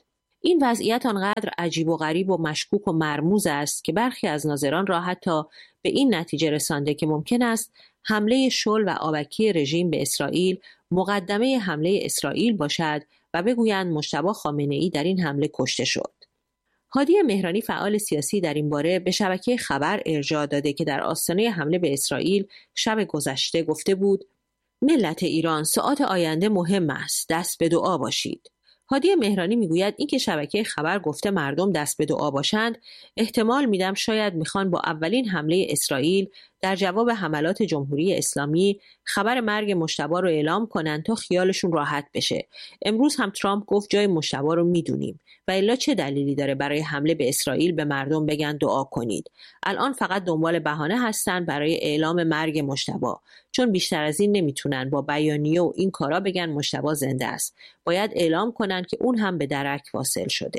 این وضعیت آنقدر عجیب و غریب و مشکوک و مرموز است که برخی از ناظران را حتی به این نتیجه رسانده که ممکن است حمله شل و آبکی رژیم به اسرائیل مقدمه حمله اسرائیل باشد و بگویند مجتبی خامنه‌ای در این حمله کشته شد. هادی مهرانی فعال سیاسی در این باره به شبکه خبر ارجاع داده که در آستانه حمله به اسرائیل شب گذشته گفته بود: ملت ایران، ساعات آینده مهم است، دست به دعا باشید. هادی مهرانی میگوید اینکه شبکه خبر گفته مردم دست به دعا باشند، احتمال میدم شاید میخوان با اولین حمله اسرائیل در جواب حملات جمهوری اسلامی خبر مرگ مجتبی رو اعلام کنن تا خیالشون راحت بشه. امروز هم ترامپ گفت جای مجتبی رو میدونیم و الا چه دلیلی داره برای حمله به اسرائیل به مردم بگن دعا کنید؟ الان فقط دنبال بهانه هستن برای اعلام مرگ مجتبی، چون بیشتر از این نمیتونن با بیانیه و این کارا بگن مجتبی زنده است. باید اعلام کنن که اون هم به درک واصل شده.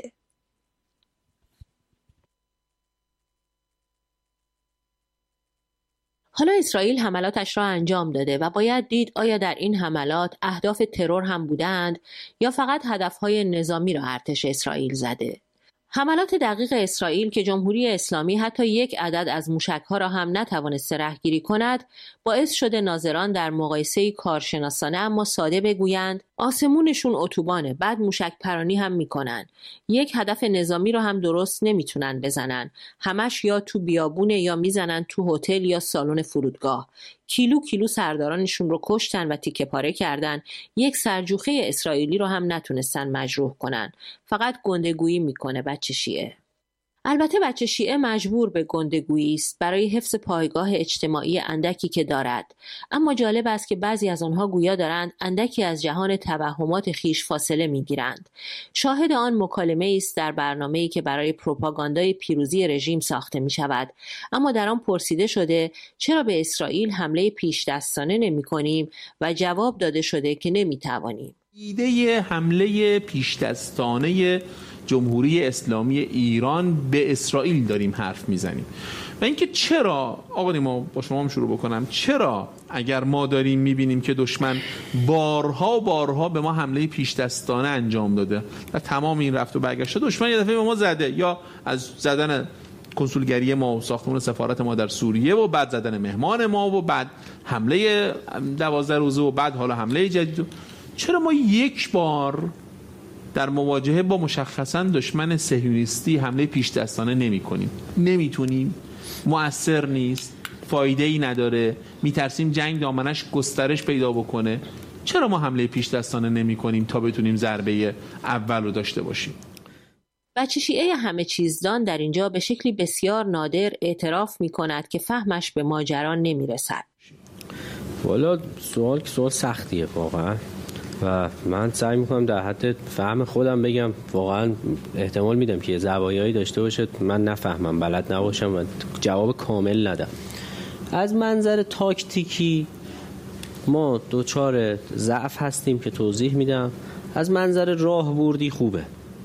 حالا اسرائیل حملاتش را انجام داده و باید دید آیا در این حملات اهداف ترور هم بودند یا فقط هدفهای نظامی را ارتش اسرائیل زده. حملات دقیق اسرائیل که جمهوری اسلامی حتی یک عدد از موشک‌ها را هم نتوانسته رهگیری کند، باعث شده ناظران در مقایسه کارشناسانه اما ساده بگویند آسمونشون اتوبانه، بعد موشک پرانی هم میکنن. یک هدف نظامی رو هم درست نمیتونن بزنن. همش یا تو بیابونه یا میزنن تو هتل یا سالن فرودگاه. کیلو کیلو سردارانشون رو کشتن و تیکه پاره کردن. یک سرجوخه اسرائیلی رو هم نتونستن مجروح کنن. فقط گندگویی میکنه بچه شیعه. البته بچه شیعه مجبور به گندگویی است برای حفظ پایگاه اجتماعی اندکی که دارد، اما جالب است که بعضی از آنها گویا دارند اندکی از جهان توهمات خیش فاصله میگیرند. شاهد آن مکالمه است در برنامه‌ای که برای پروپاگاندای پیروزی رژیم ساخته می شود، اما در آن پرسیده شده چرا به اسرائیل حمله پیش دستانه نمی کنیم و جواب داده شده که نمی توانیم. ایده حمله پیش دستانه جمهوری اسلامی ایران به اسرائیل داریم حرف میزنیم و اینکه چرا آقا نیما با شما هم شروع بکنم، چرا اگر ما داریم میبینیم که دشمن بارها بارها به ما حمله پیش دستانه انجام داده و تمام این رفت و برگشت دشمن یه دفعه به ما زده، یا از زدن کنسولگری ما و ساختمان سفارت ما در سوریه و بعد زدن مهمان ما و بعد حمله دوازده روزه و بعد حالا حمله جدید، چرا ما یک بار در مواجهه با مشخصاً دشمن صهیونیستی حمله پیش دستانه نمی کنیم؟ نمیتونیم، مؤثر نیست، فایده ای نداره، میترسیم جنگ دامنش گسترش پیدا بکنه. چرا ما حمله پیش دستانه نمی کنیم تا بتونیم ضربه اول رو داشته باشیم؟ بچه شیعه همه چیزدان در اینجا به شکلی بسیار نادر اعتراف می کند که فهمش به ماجرا نمی رسد. والا سوال که سوال سختیه واقعا و من سعی میکنم در حد فهم خودم بگم. واقعا احتمال میدم که زوایایی داشته باشه من نفهمم، بلد نباشم و جواب کامل ندم. از منظر تاکتیکی ما دوچار ضعف هستیم که توضیح میدم. از منظر راهبردی خوبه.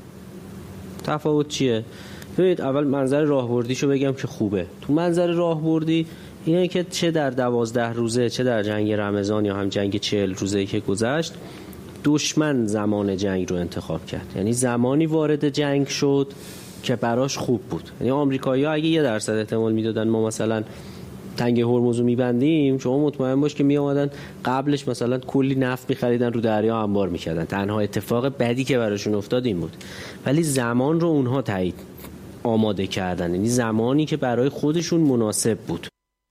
تفاوت چیه؟ ببینید اول منظر راهبردیشو بگم که خوبه. تو منظر راهبردی اینه که چه در دوازده روزه چه در جنگ رمضان یا هم جنگ چهل روزه که گذشت، دشمن زمان جنگ رو انتخاب کرد. یعنی زمانی وارد جنگ شد که براش خوب بود. یعنی آمریکایی‌ها اگه یه درصد احتمال میدادن ما مثلا تنگ هرمز رو میبندیم، شما مطمئن باش که میامدن قبلش مثلا کلی نفت میخریدن رو دریا انبار میکردن. تنها اتفاق بدی که براشون افتاد این بود. ولی زمان رو اونها تایید آماده کردن، یعنی زمانی که برای خودشون مناسب بود.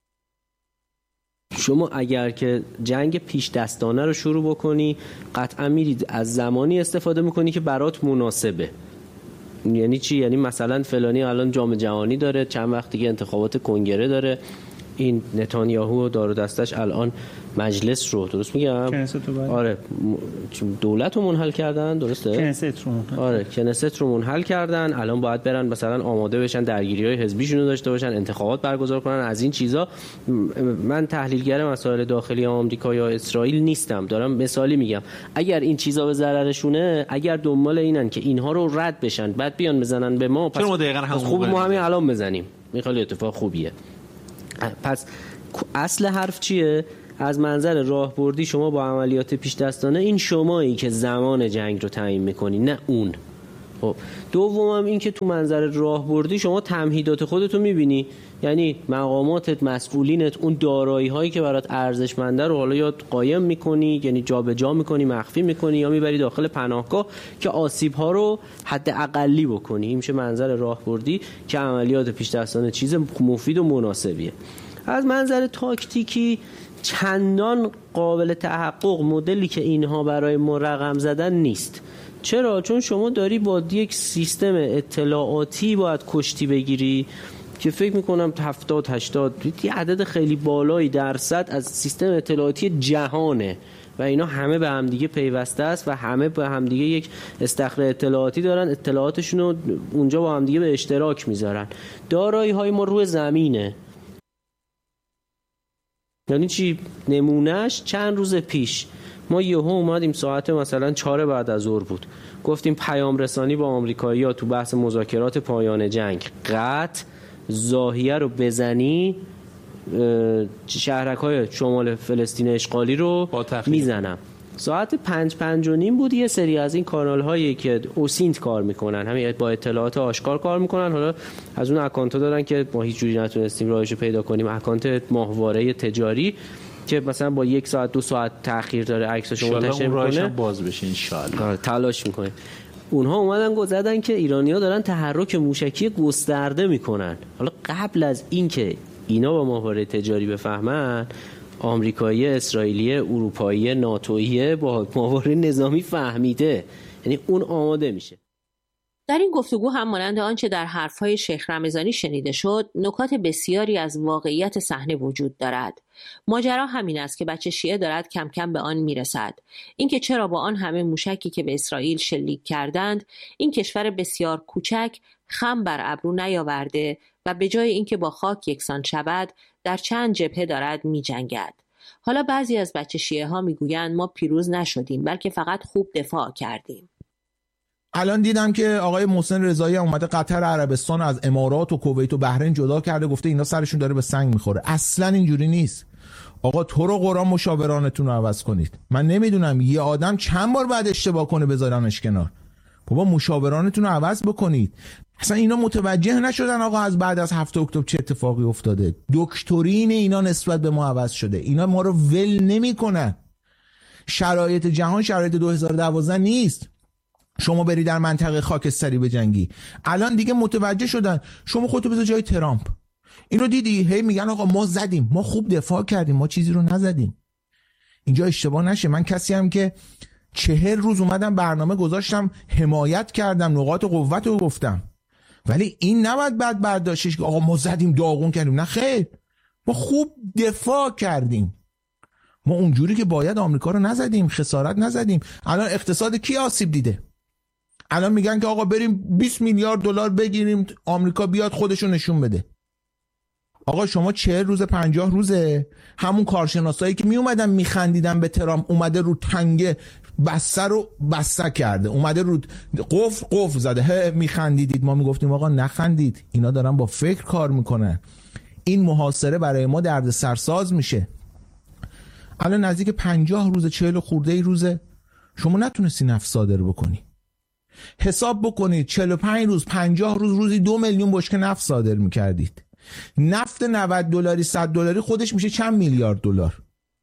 شما اگر که جنگ پیش دستانه رو شروع بکنی قطعا میرید از زمانی استفاده میکنی که برات مناسبه. یعنی چی؟ یعنی مثلا فلانی الان جام جهانی داره، چند وقت دیگه انتخابات کنگره داره، این نتانیاهو دار و دستش الان مجلس رو درست میگم؟ کنست رو آره دولت رو منحل کردن، درسته؟ کنست رو منحل آره کنست رو منحل کردن. الان باید برن مثلا آماده بشن درگیری‌های حزبیشون رو داشته باشن، انتخابات برگزار کنن. از این چیزا من تحلیلگر مسائل داخلی آمریکا یا اسرائیل نیستم، دارم مثالی میگم. اگر این چیزا به ضررشونه، اگر دنبال اینن که اینها رو رد بشن بعد بیان بزنن به ما، پس, پس خوب ما همین الان بزنیم. این خیلی اتفاق خوبیه. پس اصل حرف چیه؟ از منظر راهبردی شما با عملیات پیش دستانه این شمایی که زمان جنگ رو تعیین میکنی، نه اون. خب دومم این که تو منظر راهبردی شما تمهیدات خودتو میبینی، یعنی مقاماتت، مسئولینت، اون دارایی هایی که برات ارزشمنده رو حالا یا قایم میکنی، یعنی جابجا میکنی، مخفی میکنی، یا میبری داخل پناهگاه که آسیب ها رو حد اقلی بکنی. این میشه منظر راهبردی که عملیات پیش دستانه چیز مفید و مناسبیه. از منظر تاکتیکی چندان قابل تحقق مدلی که اینها برای ما رقم زدن نیست. چرا؟ چون شما داری با یک سیستم اطلاعاتی باید کشتی بگیری که فکر میکنم هفتاد هشتاد یه عدد خیلی بالایی درصد از سیستم اطلاعاتی جهانه و اینا همه به همدیگه پیوسته است و همه به همدیگه یک استخر اطلاعاتی دارن، اطلاعاتشون رو اونجا با همدیگه به اشتراک میذارن. دارایی های ما روی زمینه. یعنی چی؟ نمونهش چند روز پیش ما یهو اومدیم ساعت مثلا چهار بعد از ظهر بود، گفتیم پیام رسانی با آمریکایی‌ها تو بحث مذاکرات پایان جنگ قطع، زاهیه رو بزنی، شهرک‌های شمال فلسطین اشغالی رو میزنم. ساعت پنج پنج و نیم بود. یه سری از این کانال هایی که اوسینت کار میکنن، همین با اطلاعات آشکار کار میکنن، حالا از اون اکانت دادن که ما هیچ جوری نتونستیم راهشو پیدا کنیم، اکانت ماهواره تجاری که مثلا با یک ساعت دو ساعت تاخیر داره عکسشو منتشر میکنه، باز بشه ان شاءالله. تلاش میکنه. اونها اومدن گفتن که ایرانی‌ها دارن تحرک موشکی گسترده میکنن. حالا قبل از اینکه اینا با ماهواره تجاری بفهمن، آمریکایی، اسرائیلی، اروپایی، ناتویی با ماهواره نظامی فهمیده، یعنی اون آماده میشه. در این گفتگو هم مانند آنچه در حرفهای شیخ رمضانی شنیده شد، نکات بسیاری از واقعیت صحنه وجود دارد. ماجرا همین است که بچه شیعه دارد کم کم به آن میرسد. اینکه چرا با آن همه موشکی که به اسرائیل شلیک کردند، این کشور بسیار کوچک خم بر ابرو نیاورده و به جای اینکه با خاک یکسان شود، در چند جبهه دارد می‌جنگد. حالا بعضی از بچه شیعه ها میگویند ما پیروز نشدیم، بلکه فقط خوب دفاع کردیم. الان دیدم که آقای محسن رضایی اومده قطر عربستان از امارات و کویت و بحرین جدا کرده، گفته اینا سرشون داره به سنگ میخوره. اصلا اینجوری نیست. آقا تو رو قرآن مشاورانتون رو عوض کنید. من نمیدونم یه آدم چند بار بعد اشتباه کنه بذارنش کنار. بابا مشاورانتون رو عوض بکنید. اصلا اینا متوجه نشدن آقا از بعد از هفت اکتبر چه اتفاقی افتاده. دکترین اینا نسبت به ما عوض شده. اینا ما رو ول نمیکنن. شرایط جهان شرایط دو هزار و دوازده نیست. شما بری در منطقه خاکستری بجنگی. الان دیگه متوجه شدن. شما خودتو بذار جای ترامپ. اینو دیدی؟ هی میگن آقا ما زدیم، ما خوب دفاع کردیم، ما چیزی رو نزدیم. اینجا اشتباه نشه. من کسی هم که چهل روز اومدم برنامه گذاشتم، حمایت کردم، نقاط قوت رو گفتم، ولی این نباید بعد برداشتش که آقا ما زدیم داغون کردیم. نه خیر، ما خوب دفاع کردیم. ما اونجوری که باید آمریکا رو نزدیم، خسارت نزدیم. الان اقتصاد کی آسیب دیده؟ الان میگن که آقا بریم بیست میلیارد دلار بگیریم آمریکا بیاد خودشو نشون بده. آقا شما چهل روز پنجاه روزه همون کارشناسایی که می اومدن میخندیدن به ترامپ اومده رو تنگه بسته رو بسته کرده، اومده رو قفل قفل زده، هه میخندیدید. ما میگفتیم آقا نخندید، اینا دارن با فکر کار میکنن. این محاصره برای ما درد سرساز میشه. الان نزدیک پنجاه روز چهل خورده ای روزه شما نتونستی نفت صادر بکنی. حساب بکنید چهل و پنج روز پنجاه روز روزی دو میلیون بشکه نفت صادر میکردید. نفت نود دلاری صد دلاری خودش میشه چند میلیارد دلار.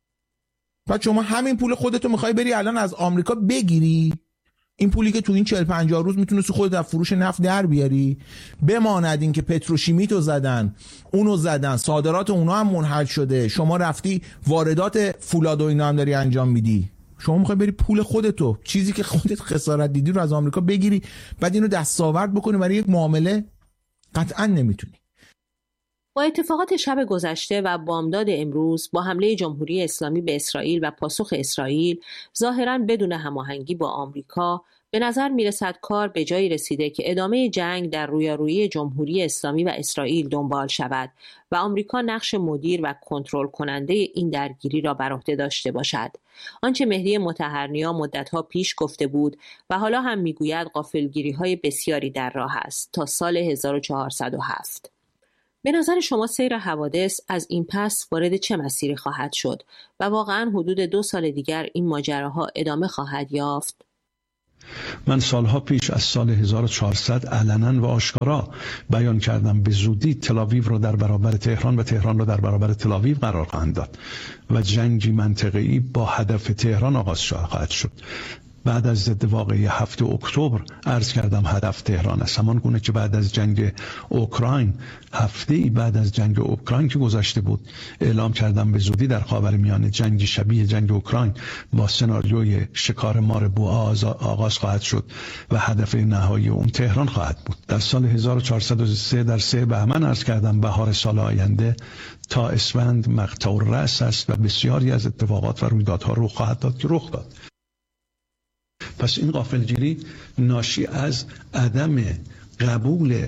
بعد شما همین پول خودتو میخوای بری الان از آمریکا بگیری؟ این پولی که تو این چهل پنجاه روز میتونستی خودت از فروش نفت در بیاری؟ بماند این که پتروشیمیتو زدن، اونو زدن، صادرات اونا هم منحل شده، شما رفتی واردات فولاد و اینا هم داری انجام میدی. شما میخوای بری پول خودتو، چیزی که خودت خسارت دیدی رو از آمریکا بگیری، بعد اینو دستاورد بکنی برای یک معامله؟ قطعا نمیتونی. با اتفاقات شب گذشته و بامداد امروز با حمله جمهوری اسلامی به اسرائیل و پاسخ اسرائیل ظاهراً بدون هماهنگی با آمریکا، به نظر میرسد کار به جایی رسیده که ادامه جنگ در رویارویی جمهوری اسلامی و اسرائیل دنبال شود و آمریکا نقش مدیر و کنترل کننده این درگیری را بر عهده داشته باشد. آنچه مهدی مطهرنیا مدتها پیش گفته بود و حالا هم میگوید غافلگیری‌های بسیاری در راه است تا سال هزار و چهارصد و هفت. به نظر شما سیر حوادث از این پس وارد چه مسیری خواهد شد و واقعاً حدود دو سال دیگر این ماجراها ادامه خواهد یافت؟ من سالها پیش از سال هزار و چهارصد علنا و آشکارا بیان کردم به زودی تل‌آویو را در برابر تهران و تهران را در برابر تل‌آویو قرار خواهند داد و جنگی منطقه‌ای با هدف تهران آغاز خواهد شد. بعد از ضد واقعی هفتم اکتبر عرض کردم هدف تهران است، همان گونه که بعد از جنگ اوکراین، هفته ای بعد از جنگ اوکراین که گذشته بود، اعلام کردم به زودی در خاورمیانه جنگی شبیه جنگ اوکراین با سناریوی شکار مار بوآ آغاز خواهد شد و هدف نهایی اون تهران خواهد بود. در سال هزار و چهارصد و سه در سه بهمن عرض کردم بهار سال آینده تا اسفند مقطع الرأس است و بسیاری از اتفاقات و رویدادها رخ خواهد داد که رخ داد. پس این غافلگیری ناشی از عدم قبول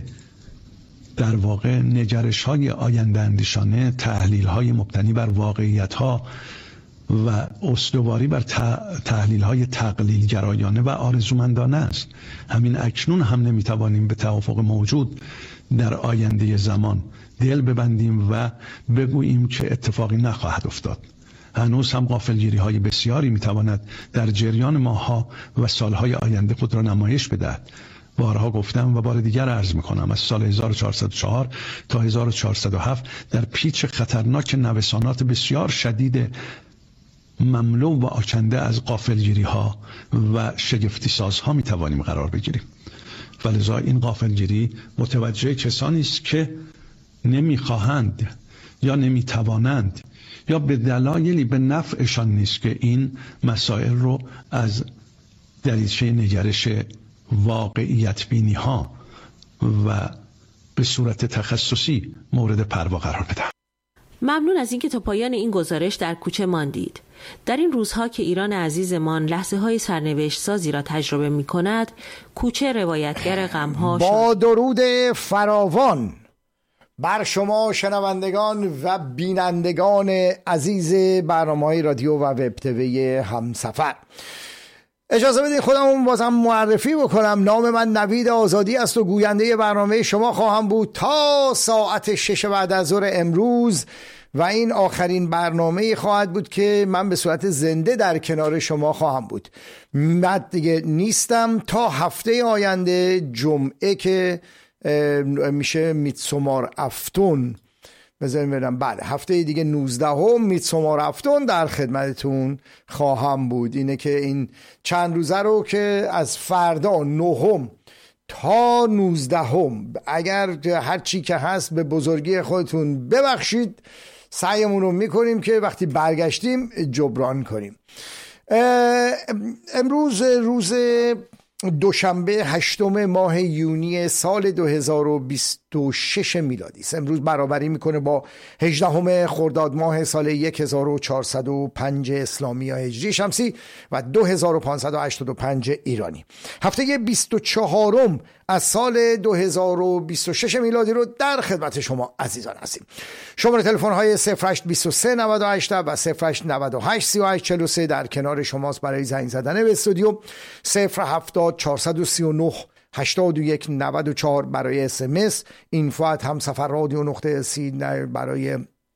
در واقع نگرش های آینده اندیشانه، تحلیل های مبتنی بر واقعیت ها و استواری بر تحلیل های تقلیل گرایانه و آرزومندانه است. همین اکنون هم نمیتوانیم به توافق موجود در آینده زمان دل ببندیم و بگوییم که اتفاقی نخواهد افتاد. هنوز هم غافلگیری های بسیاری میتواند در جریان ماه‌ها و سالهای آینده خود را نمایش بدهد. بارها گفتم و بار دیگر عرض میکنم، از سال هزار و چهارصد و چهار تا هزار و چهارصد و هفت در پیچ خطرناک نوسانات بسیار شدید مملو و آکنده از غافلگیری ها و شگفتی سازها میتوانیم قرار بگیریم. ولذا این غافلگیری متوجه کسانی است که نمیخواهند یا نمیتوانند یا به دلایلی به نفعشان نیست که این مسائل رو از دریچه نگرش واقعیت بینی ها و به صورت تخصصی مورد پروا قرار بدن. ممنون از اینکه تا پایان این گزارش در کوچه ماندید. در این روزها که ایران عزیزمان لحظه های سرنوشت سازی را تجربه می کند، کوچه روایتگر غمها با درود فراوان بر شما شنوندگان و بینندگان عزیز برنامه‌های رادیو و وب تیوی همسفر، اجازه بدید خودمون بازم معرفی بکنم. نام من نوید آزادی است و گوینده برنامه شما خواهم بود تا ساعت شش بعد از ظهر امروز و این آخرین برنامه خواهد بود که من به صورت زنده در کنار شما خواهم بود. من دیگه نیستم تا هفته آینده جمعه که میشه میتسومار افتون، بذاریم ببینم، بله هفته دیگه نوزدهم میتسومار افتون در خدمتتون خواهم بود. اینه که این چند روزه رو که از فردا نهم تا نوزدهم اگر هر چی که هست به بزرگی خودتون ببخشید، سعیمون رو میکنیم که وقتی برگشتیم جبران کنیم. امروز روز دوشنبه هشتم ماه یونی سال دو هزار و بیست و شش میلادی است. امروز برابری میکنه با هجدهم خرداد ماه سال هزار و چهارصد و پنج اسلامی یا هجری شمسی و دو هزار و پانصد و هشتاد و پنج ایرانی. هفته بیست و چهارم از سال دو هزار و بیست و شش میلادی رو در خدمت شما عزیزان هستیم. شماره تلفن های صفر هشت بیست و سه نود و هشت و صفر هشت نود و هشت سی و هشت چهل و سه در کنار شماست برای زنگ زدن به استودیو. صفر هفتاد چهارصد و سی و نه هشتاد و یک نود و چهار برای اس ام اس، اینفو ات همسفر رادیو نقطه سی برای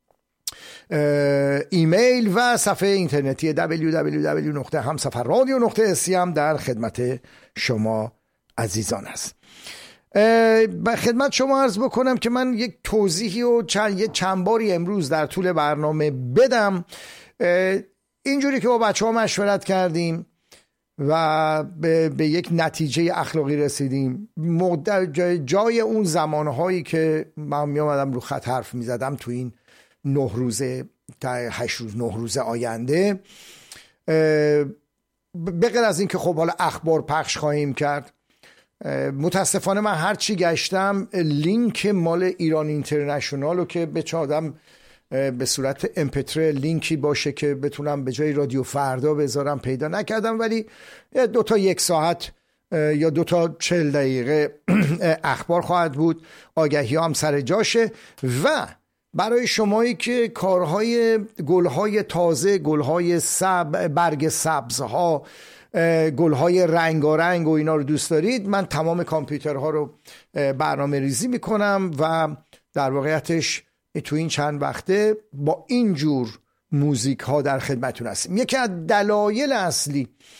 ایمیل و صفحه اینترنتی دبلیو دبلیو دبلیو نقطه همسفر رادیو نقطه سی هم در خدمت شما عزیزان است. به خدمت شما عرض بکنم که من یک توضیحی و چند, یک چند باری امروز در طول برنامه بدم. اینجوری که با بچه ها مشورت کردیم و به, به یک نتیجه اخلاقی رسیدیم. جای, جای اون زمانهایی که من می آمدم رو خط حرف می زدم تو این نه روزه تا هشت روز نه روزه آینده، به غیر از این که خب حالا اخبار پخش خواهیم کرد، متاسفانه من هر چی گشتم لینک مال ایران اینترنشنال رو که به چادم به صورت ام پی تری لینکی باشه که بتونم به جای رادیو فردا بذارم پیدا نکردم، ولی دو تا یک ساعت یا دو تا چهل دقیقه اخبار خواهد بود. آگهی هم سر جاشه و برای شمایی که کارهای گلهای تازه، گلهای سب، برگ سبزها، گلهای رنگارنگ و اینا رو دوست دارید، من تمام کامپیوترها رو برنامه ریزی میکنم و در واقعیتش تو این چند وقته با اینجور موزیک ها در خدمتون هستیم. یکی از دلایل اصلی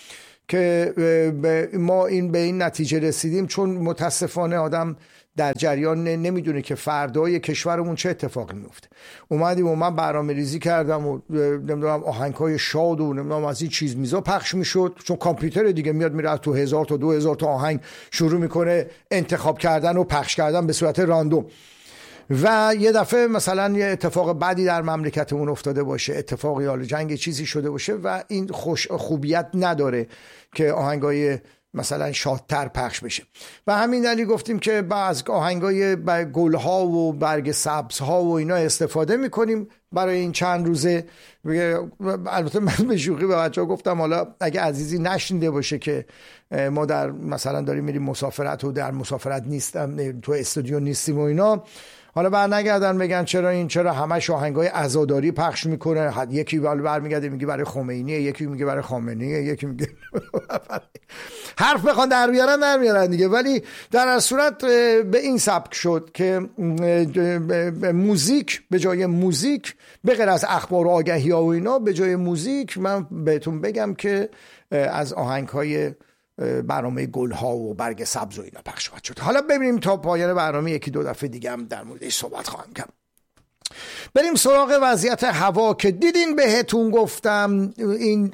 که ما این به این نتیجه رسیدیم چون متاسفانه آدم در جریان نمیدونه که فردای کشورمون چه اتفاقی میفته. اومدیم و من برنامه ریزی کردم و نمیدونم آهنگ‌های شاد و نمیدونم از این چیز میزا پخش میشد، چون کامپیوتر دیگه میاد میره از تو هزار تا دو هزار تا آهنگ شروع میکنه انتخاب کردن و پخش کردن به صورت راندوم. و یه دفعه مثلا یه اتفاق بدی در مملکتمون افتاده باشه، اتفاقی حال جنگ چیزی شده باشه و این خوش خوبیت نداره که آهنگای مثلا شادتر پخش بشه. و همین دلیل گفتیم که بعض آهنگای گلها و برگ سبزها و اینا استفاده میکنیم برای این چند روزه. البته من به شوخی به بچه‌ها گفتم حالا اگه عزیزی نشنیده باشه که ما در مثلا داریم میریم مسافرت و در مسافرت نیستم تو استودیو نیستیم و اینا، حالا بر نگردن بگن چرا این چرا همش آهنگای عزاداری پخش میکنه. یکی برمیگرده میگه برای خمینیه، یکی میگه برای خامنه‌ایه، یکی میگه حرف بخوان در بیارن در میارن دیگه. ولی در هر صورت به این سبک شد که موزیک به جای موزیک، به غیر از اخبار و آگهی ها و اینا، به جای موزیک من بهتون بگم که از آهنگ‌های برنامه گلها و برگ سبز و اینا پخش خواهد شد. حالا ببینیم تا پایان برنامه یکی دو دفعه دیگه هم در موردش صحبت خواهم کرد. بریم سراغ وضعیت هوا که دیدین بهتون گفتم این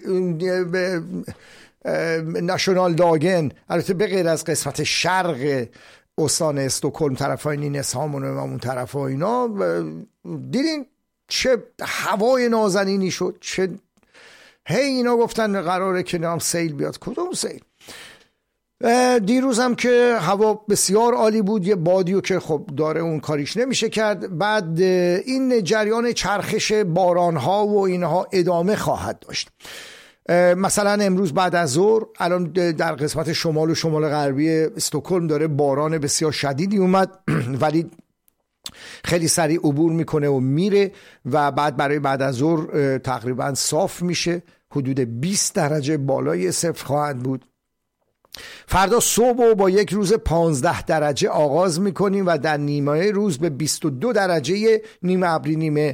ناشونال داگن، البته به غیر از قسمت شرق استان استکهلم طرفای نینسهامون و اون طرفا اینا، دیدین چه هوای نازنینی شد، چه هی اینا گفتن قراره که نام سیل بیاد. کدوم سیل؟ دیروز هم که هوا بسیار عالی بود، یه بادیو که خب داره اون کاریش نمیشه کرد. بعد این جریان چرخش بارانها و اینها ادامه خواهد داشت. مثلا امروز بعد از ظهر الان در قسمت شمال و شمال غربی استکهلم داره باران بسیار شدیدی اومد ولی خیلی سریع عبور میکنه و میره و بعد برای بعد از ظهر تقریبا صاف میشه، حدود بیست درجه بالای صفر خواهد بود. فردا صبح با یک روز پانزده درجه آغاز میکنیم و در نیمه روز به بیست و دو درجه نیمه ابری نیمه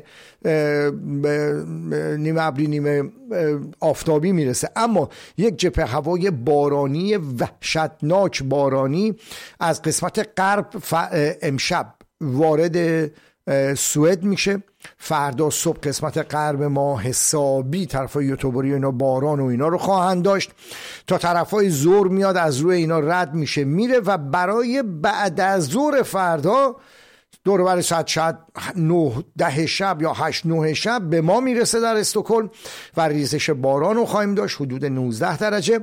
نیمه ابری نیمه آفتابی میرسه. اما یک جبهه هوای بارانی وحشتناک بارانی از قسمت غرب امشب وارد سوئد میشه. فردا صبح قسمت غرب ما حسابی طرفای یوتوبری اینا باران و اینا رو خواهند داشت تا طرفای ظهر میاد از روی اینا رد میشه میره و برای بعد از ظهر فردا دور بر ساعت شاید نه ده شب یا هشت نه شب به ما میرسه در استکهلم و ریزش باران رو خواهیم داشت حدود نوزده درجه.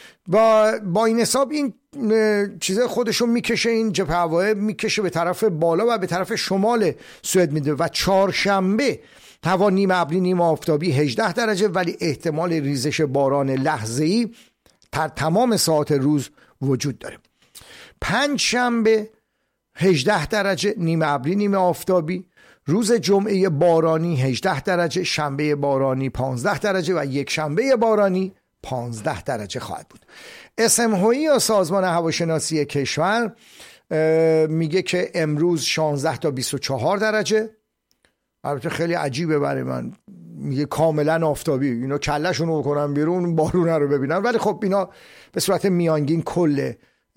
با با این حساب این چیزه خودشو میکشه، این جبهه هوایی میکشه به طرف بالا و به طرف شمال سوئد میده و چهارشنبه هوا نیمه ابری نیمه آفتابی هجده درجه ولی احتمال ریزش باران لحظه‌ای در تمام ساعات روز وجود داره. پنج شنبه هجده درجه نیمه ابری نیمه آفتابی، روز جمعه بارانی هجده درجه، شنبه بارانی پانزده درجه و یک شنبه بارانی پانزده درجه خواهد بود. اسمهایی یا سازمان هواشناسی کشور میگه که امروز شانزده تا بیست و چهار درجه. البته خیلی عجیبه برای من، میگه کاملا آفتابی، اینا کله‌شون رو بکنن بیرون بارون رو ببینن، ولی خب اینا به صورت میانگین کل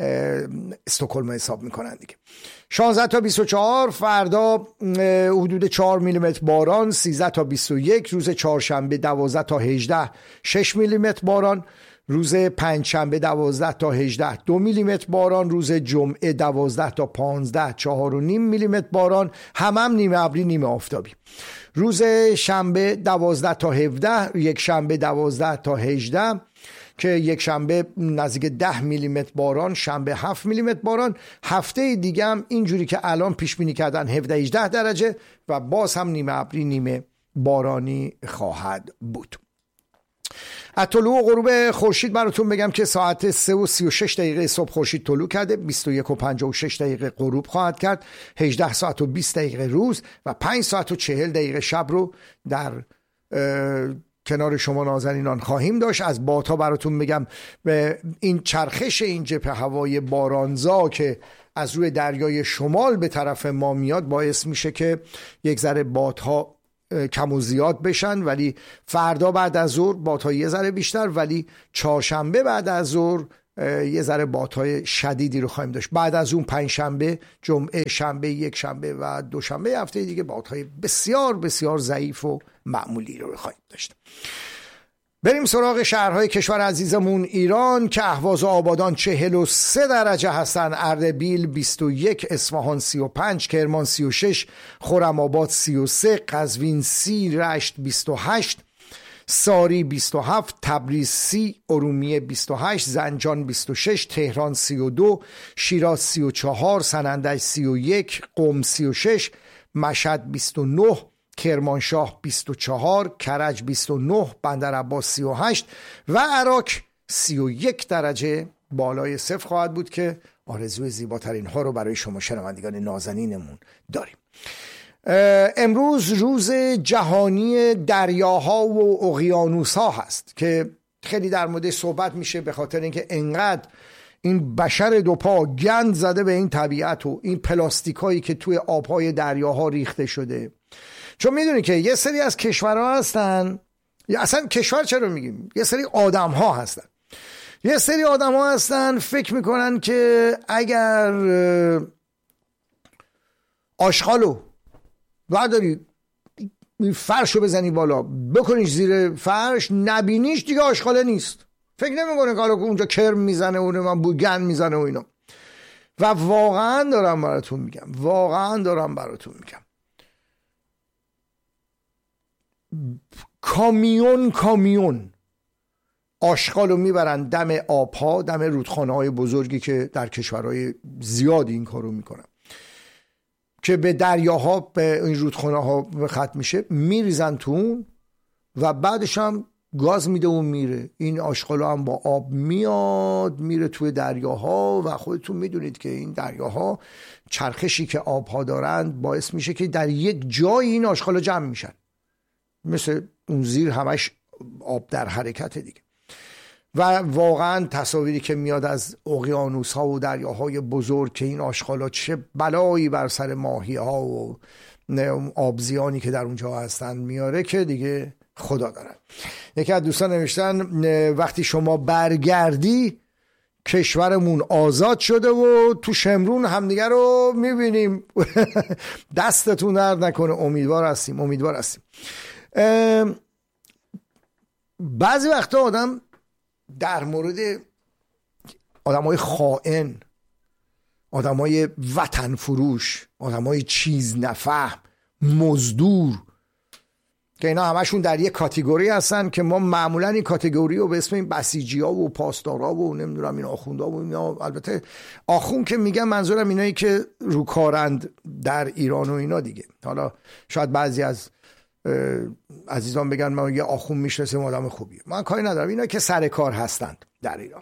استکهلم حساب میکنن دیگه. شانزده تا بیست و چهار فردا حدود چهار میلیمتر باران، سیزده تا بیست و یک روز چهارشنبه دوازده تا هجده شش میلیمتر باران، روز پنجشنبه دوازده تا هجده دو میلیمتر باران، روز جمعه دوازده تا پانزده چهار و نیم میلیمتر باران، هم هم نیمه ابری نیمه آفتابی. روز شنبه دوازده تا هفده، یک شنبه دوازده تا هجده که یک شنبه نزدیک ده میلیمتر باران، شنبه هفت میلیمتر باران. هفته دیگه هم اینجوری که الان پیش بینی کردن هفده هجده درجه و باز هم نیمه ابری نیمه بارانی خواهد بود. از طلوع و غروب خورشید براتون بگم که ساعت سه و سی و شش دقیقه صبح خورشید طلوع کرده، بیست و یک و پنجاه و شش دقیقه غروب خواهد کرد، هجده ساعت و بیست دقیقه روز و پنج ساعت و چهل دقیقه شب رو در کنار شما نازنینان خواهیم داشت. از بادها براتون بگم به این چرخش این جبهه هوای بارانزا که از روی دریای شمال به طرف ما میاد باعث میشه که یک ذره بادها کم و زیاد بشن، ولی فردا بعد از ظهر بادهای یه ذره بیشتر، ولی چهارشنبه بعد از ظهر یه ذره بادهای شدیدی رو خواهیم داشت. بعد از اون پنج شنبه، جمعه، شنبه، یک شنبه و دوشنبه هفته دیگه بادهای بسیار بسیار ضعیف و معمولی رو خواهیم داشت. بریم سراغ شهرهای کشور عزیزمون ایران که اهواز و آبادان چهل و سه درجه هستن، اردبیل بیست و یک، اصفهان سی و پنج، کرمان سی و شش، خرم‌آباد سی و سه، قزوین سی، رشت بیست و هشت، ساری بیست و هفت، تبریز سی، ارومیه بیست و هشت، زنجان بیست و شش، تهران سی و دو، شیراز سی و چهار، سنندج سی و یک، قم سی و شش، مشهد بیست و نه، کرمانشاه بیست و چهار، کرج بیست و نه، بندرعباس سی و هشت و عراق سی و یک درجه بالای صفر خواهد بود که آرزوی زیباترین ها رو برای شما شنوندگان نازنینمون داریم. امروز روز جهانی دریاها و اقیانوسها هست که خیلی در موردش صحبت میشه، به خاطر اینکه انقدر این بشر دوپا گند زده به این طبیعت و این پلاستیکایی که توی آبهای دریاها ریخته شده. چون میدونی که یه سری از کشورها هستن، یا اصلا کشور چرا میگیم، یه سری آدم ها هستن یه سری آدم ها هستن فکر میکنن که اگر آشغالو برداری فرشو بزنی بالا بکنیش زیر فرش نبینیش دیگه آشغاله نیست. فکر نمیکنه که حالا اونجا کرم میزنه و من بوگن میزنه و اینا. و واقعا دارم براتون میگم واقعا دارم براتون میگم کامیون کامیون آشغالو میبرن دم آبها، دم رودخانه های بزرگی که در کشورهای زیادی این کارو میکنن که به دریاها، به این رودخانه ها ختم میشه، میریزن تو اون و بعدش هم گاز میده و میره. این آشغالا هم با آب میاد میره توی دریاها و خودتون میدونید که این دریاها چرخشی که آبها دارند باعث میشه که در یک جای این آشغالا جمع میشن، مثل اون زیر همش آب در حرکت دیگه. و واقعا تصاویری که میاد از اقیانوس ها و دریاهای بزرگ که این آشغالا چه بلایی بر سر ماهی ها و آبزیانی که در اونجا هستن میاره که دیگه خدا دارن. یکی از دوستان نوشتن وقتی شما برگردی کشورمون آزاد شده و تو شمرون همدیگه رو میبینیم. دستتون درد نکنه. امیدوار هستیم امیدوار هستیم. بعضی وقتا آدم در مورد آدمای خائن، آدمای وطن فروش، آدمای چیز نفهم، مزدور، که اینا همشون در یک کاتگوری هستن که ما معمولا این کاتگوری رو به اسم این بسیجی ها و پاسدارا و نمیدونم این آخوندا و اینا، البته آخون که میگم منظورم اینایی که روکارند در ایران و اینا دیگه. حالا شاید بعضی از عزیزان بگن من یه آخون میشناسم آدم خوبیه، من کاری ندارم، اینا که سر کار هستند در ایران.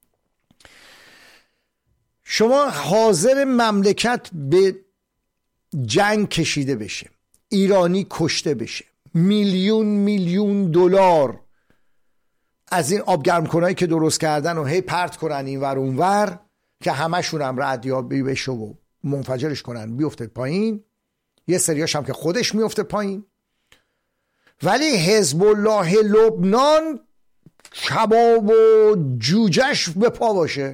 شما حاضر مملکت به جنگ کشیده بشه، ایرانی کشته بشه، میلیون میلیون دلار از این آبگرم کنایی که درست کردن و هی پرت کنن این ور اون ور که همشون هم ردیابی بشه و منفجرش کنن بیفته پایین، یه سریاش هم که خودش میفته پایین، ولی حزب الله لبنان کباب و جوجهش به پا باشه.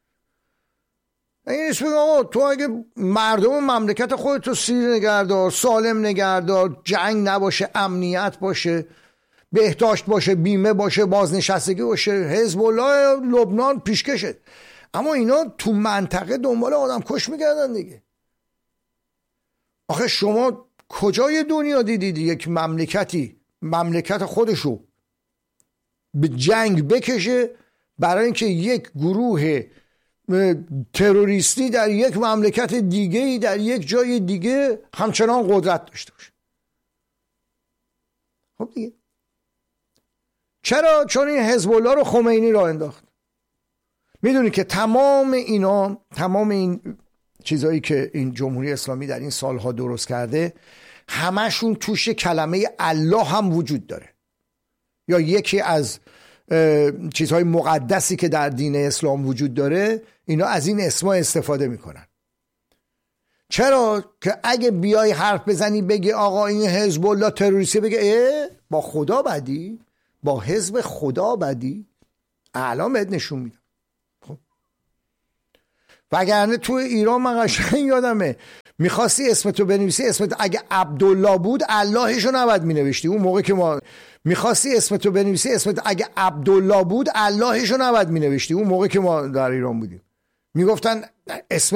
این اسم آقا تو اگه مردم مملکت خودتو سیر نگهدار، سالم نگهدار، جنگ نباشه، امنیت باشه، بهداشت باشه، بیمه باشه، بازنشستگی باشه، حزب الله لبنان پیشکشه. اما اینا تو منطقه دنبال آدم کش میگردن دیگه. آخه شما کجای دنیا دیدید یک مملکتی مملکت خودشو به جنگ بکشه برای اینکه یک گروه تروریستی در یک مملکت دیگه در یک جای دیگه همچنان قدرت داشته باشه؟ خب دیگه چرا؟ چون این حزب الله رو خمینی راه انداخت. میدونی که تمام اینا، تمام این چیزایی که این جمهوری اسلامی در این سالها درست کرده همشون توش کلمه الله هم وجود داره، یا یکی از چیزهای مقدسی که در دین اسلام وجود داره اینا از این اسما استفاده میکنن. چرا که اگه بیای حرف بزنی بگی آقا این حزب الله تروریستی، بگه اه با خدا بدی، با حزب خدا بدی، الان بهت نشون میدم. خب وگرنه تو ایران من قشنگ یادمه میخواستی اسمتو بنویسی، اسمت اگه عبدالله بود اللهشو نباید مینوشتی. اون موقع که ما میخواستی اسمتو بنویسی، اسمت اگه عبدالله بود اللهشو نباید مینوشتی. اون موقع که ما در ایران بودیم میگفتن اسم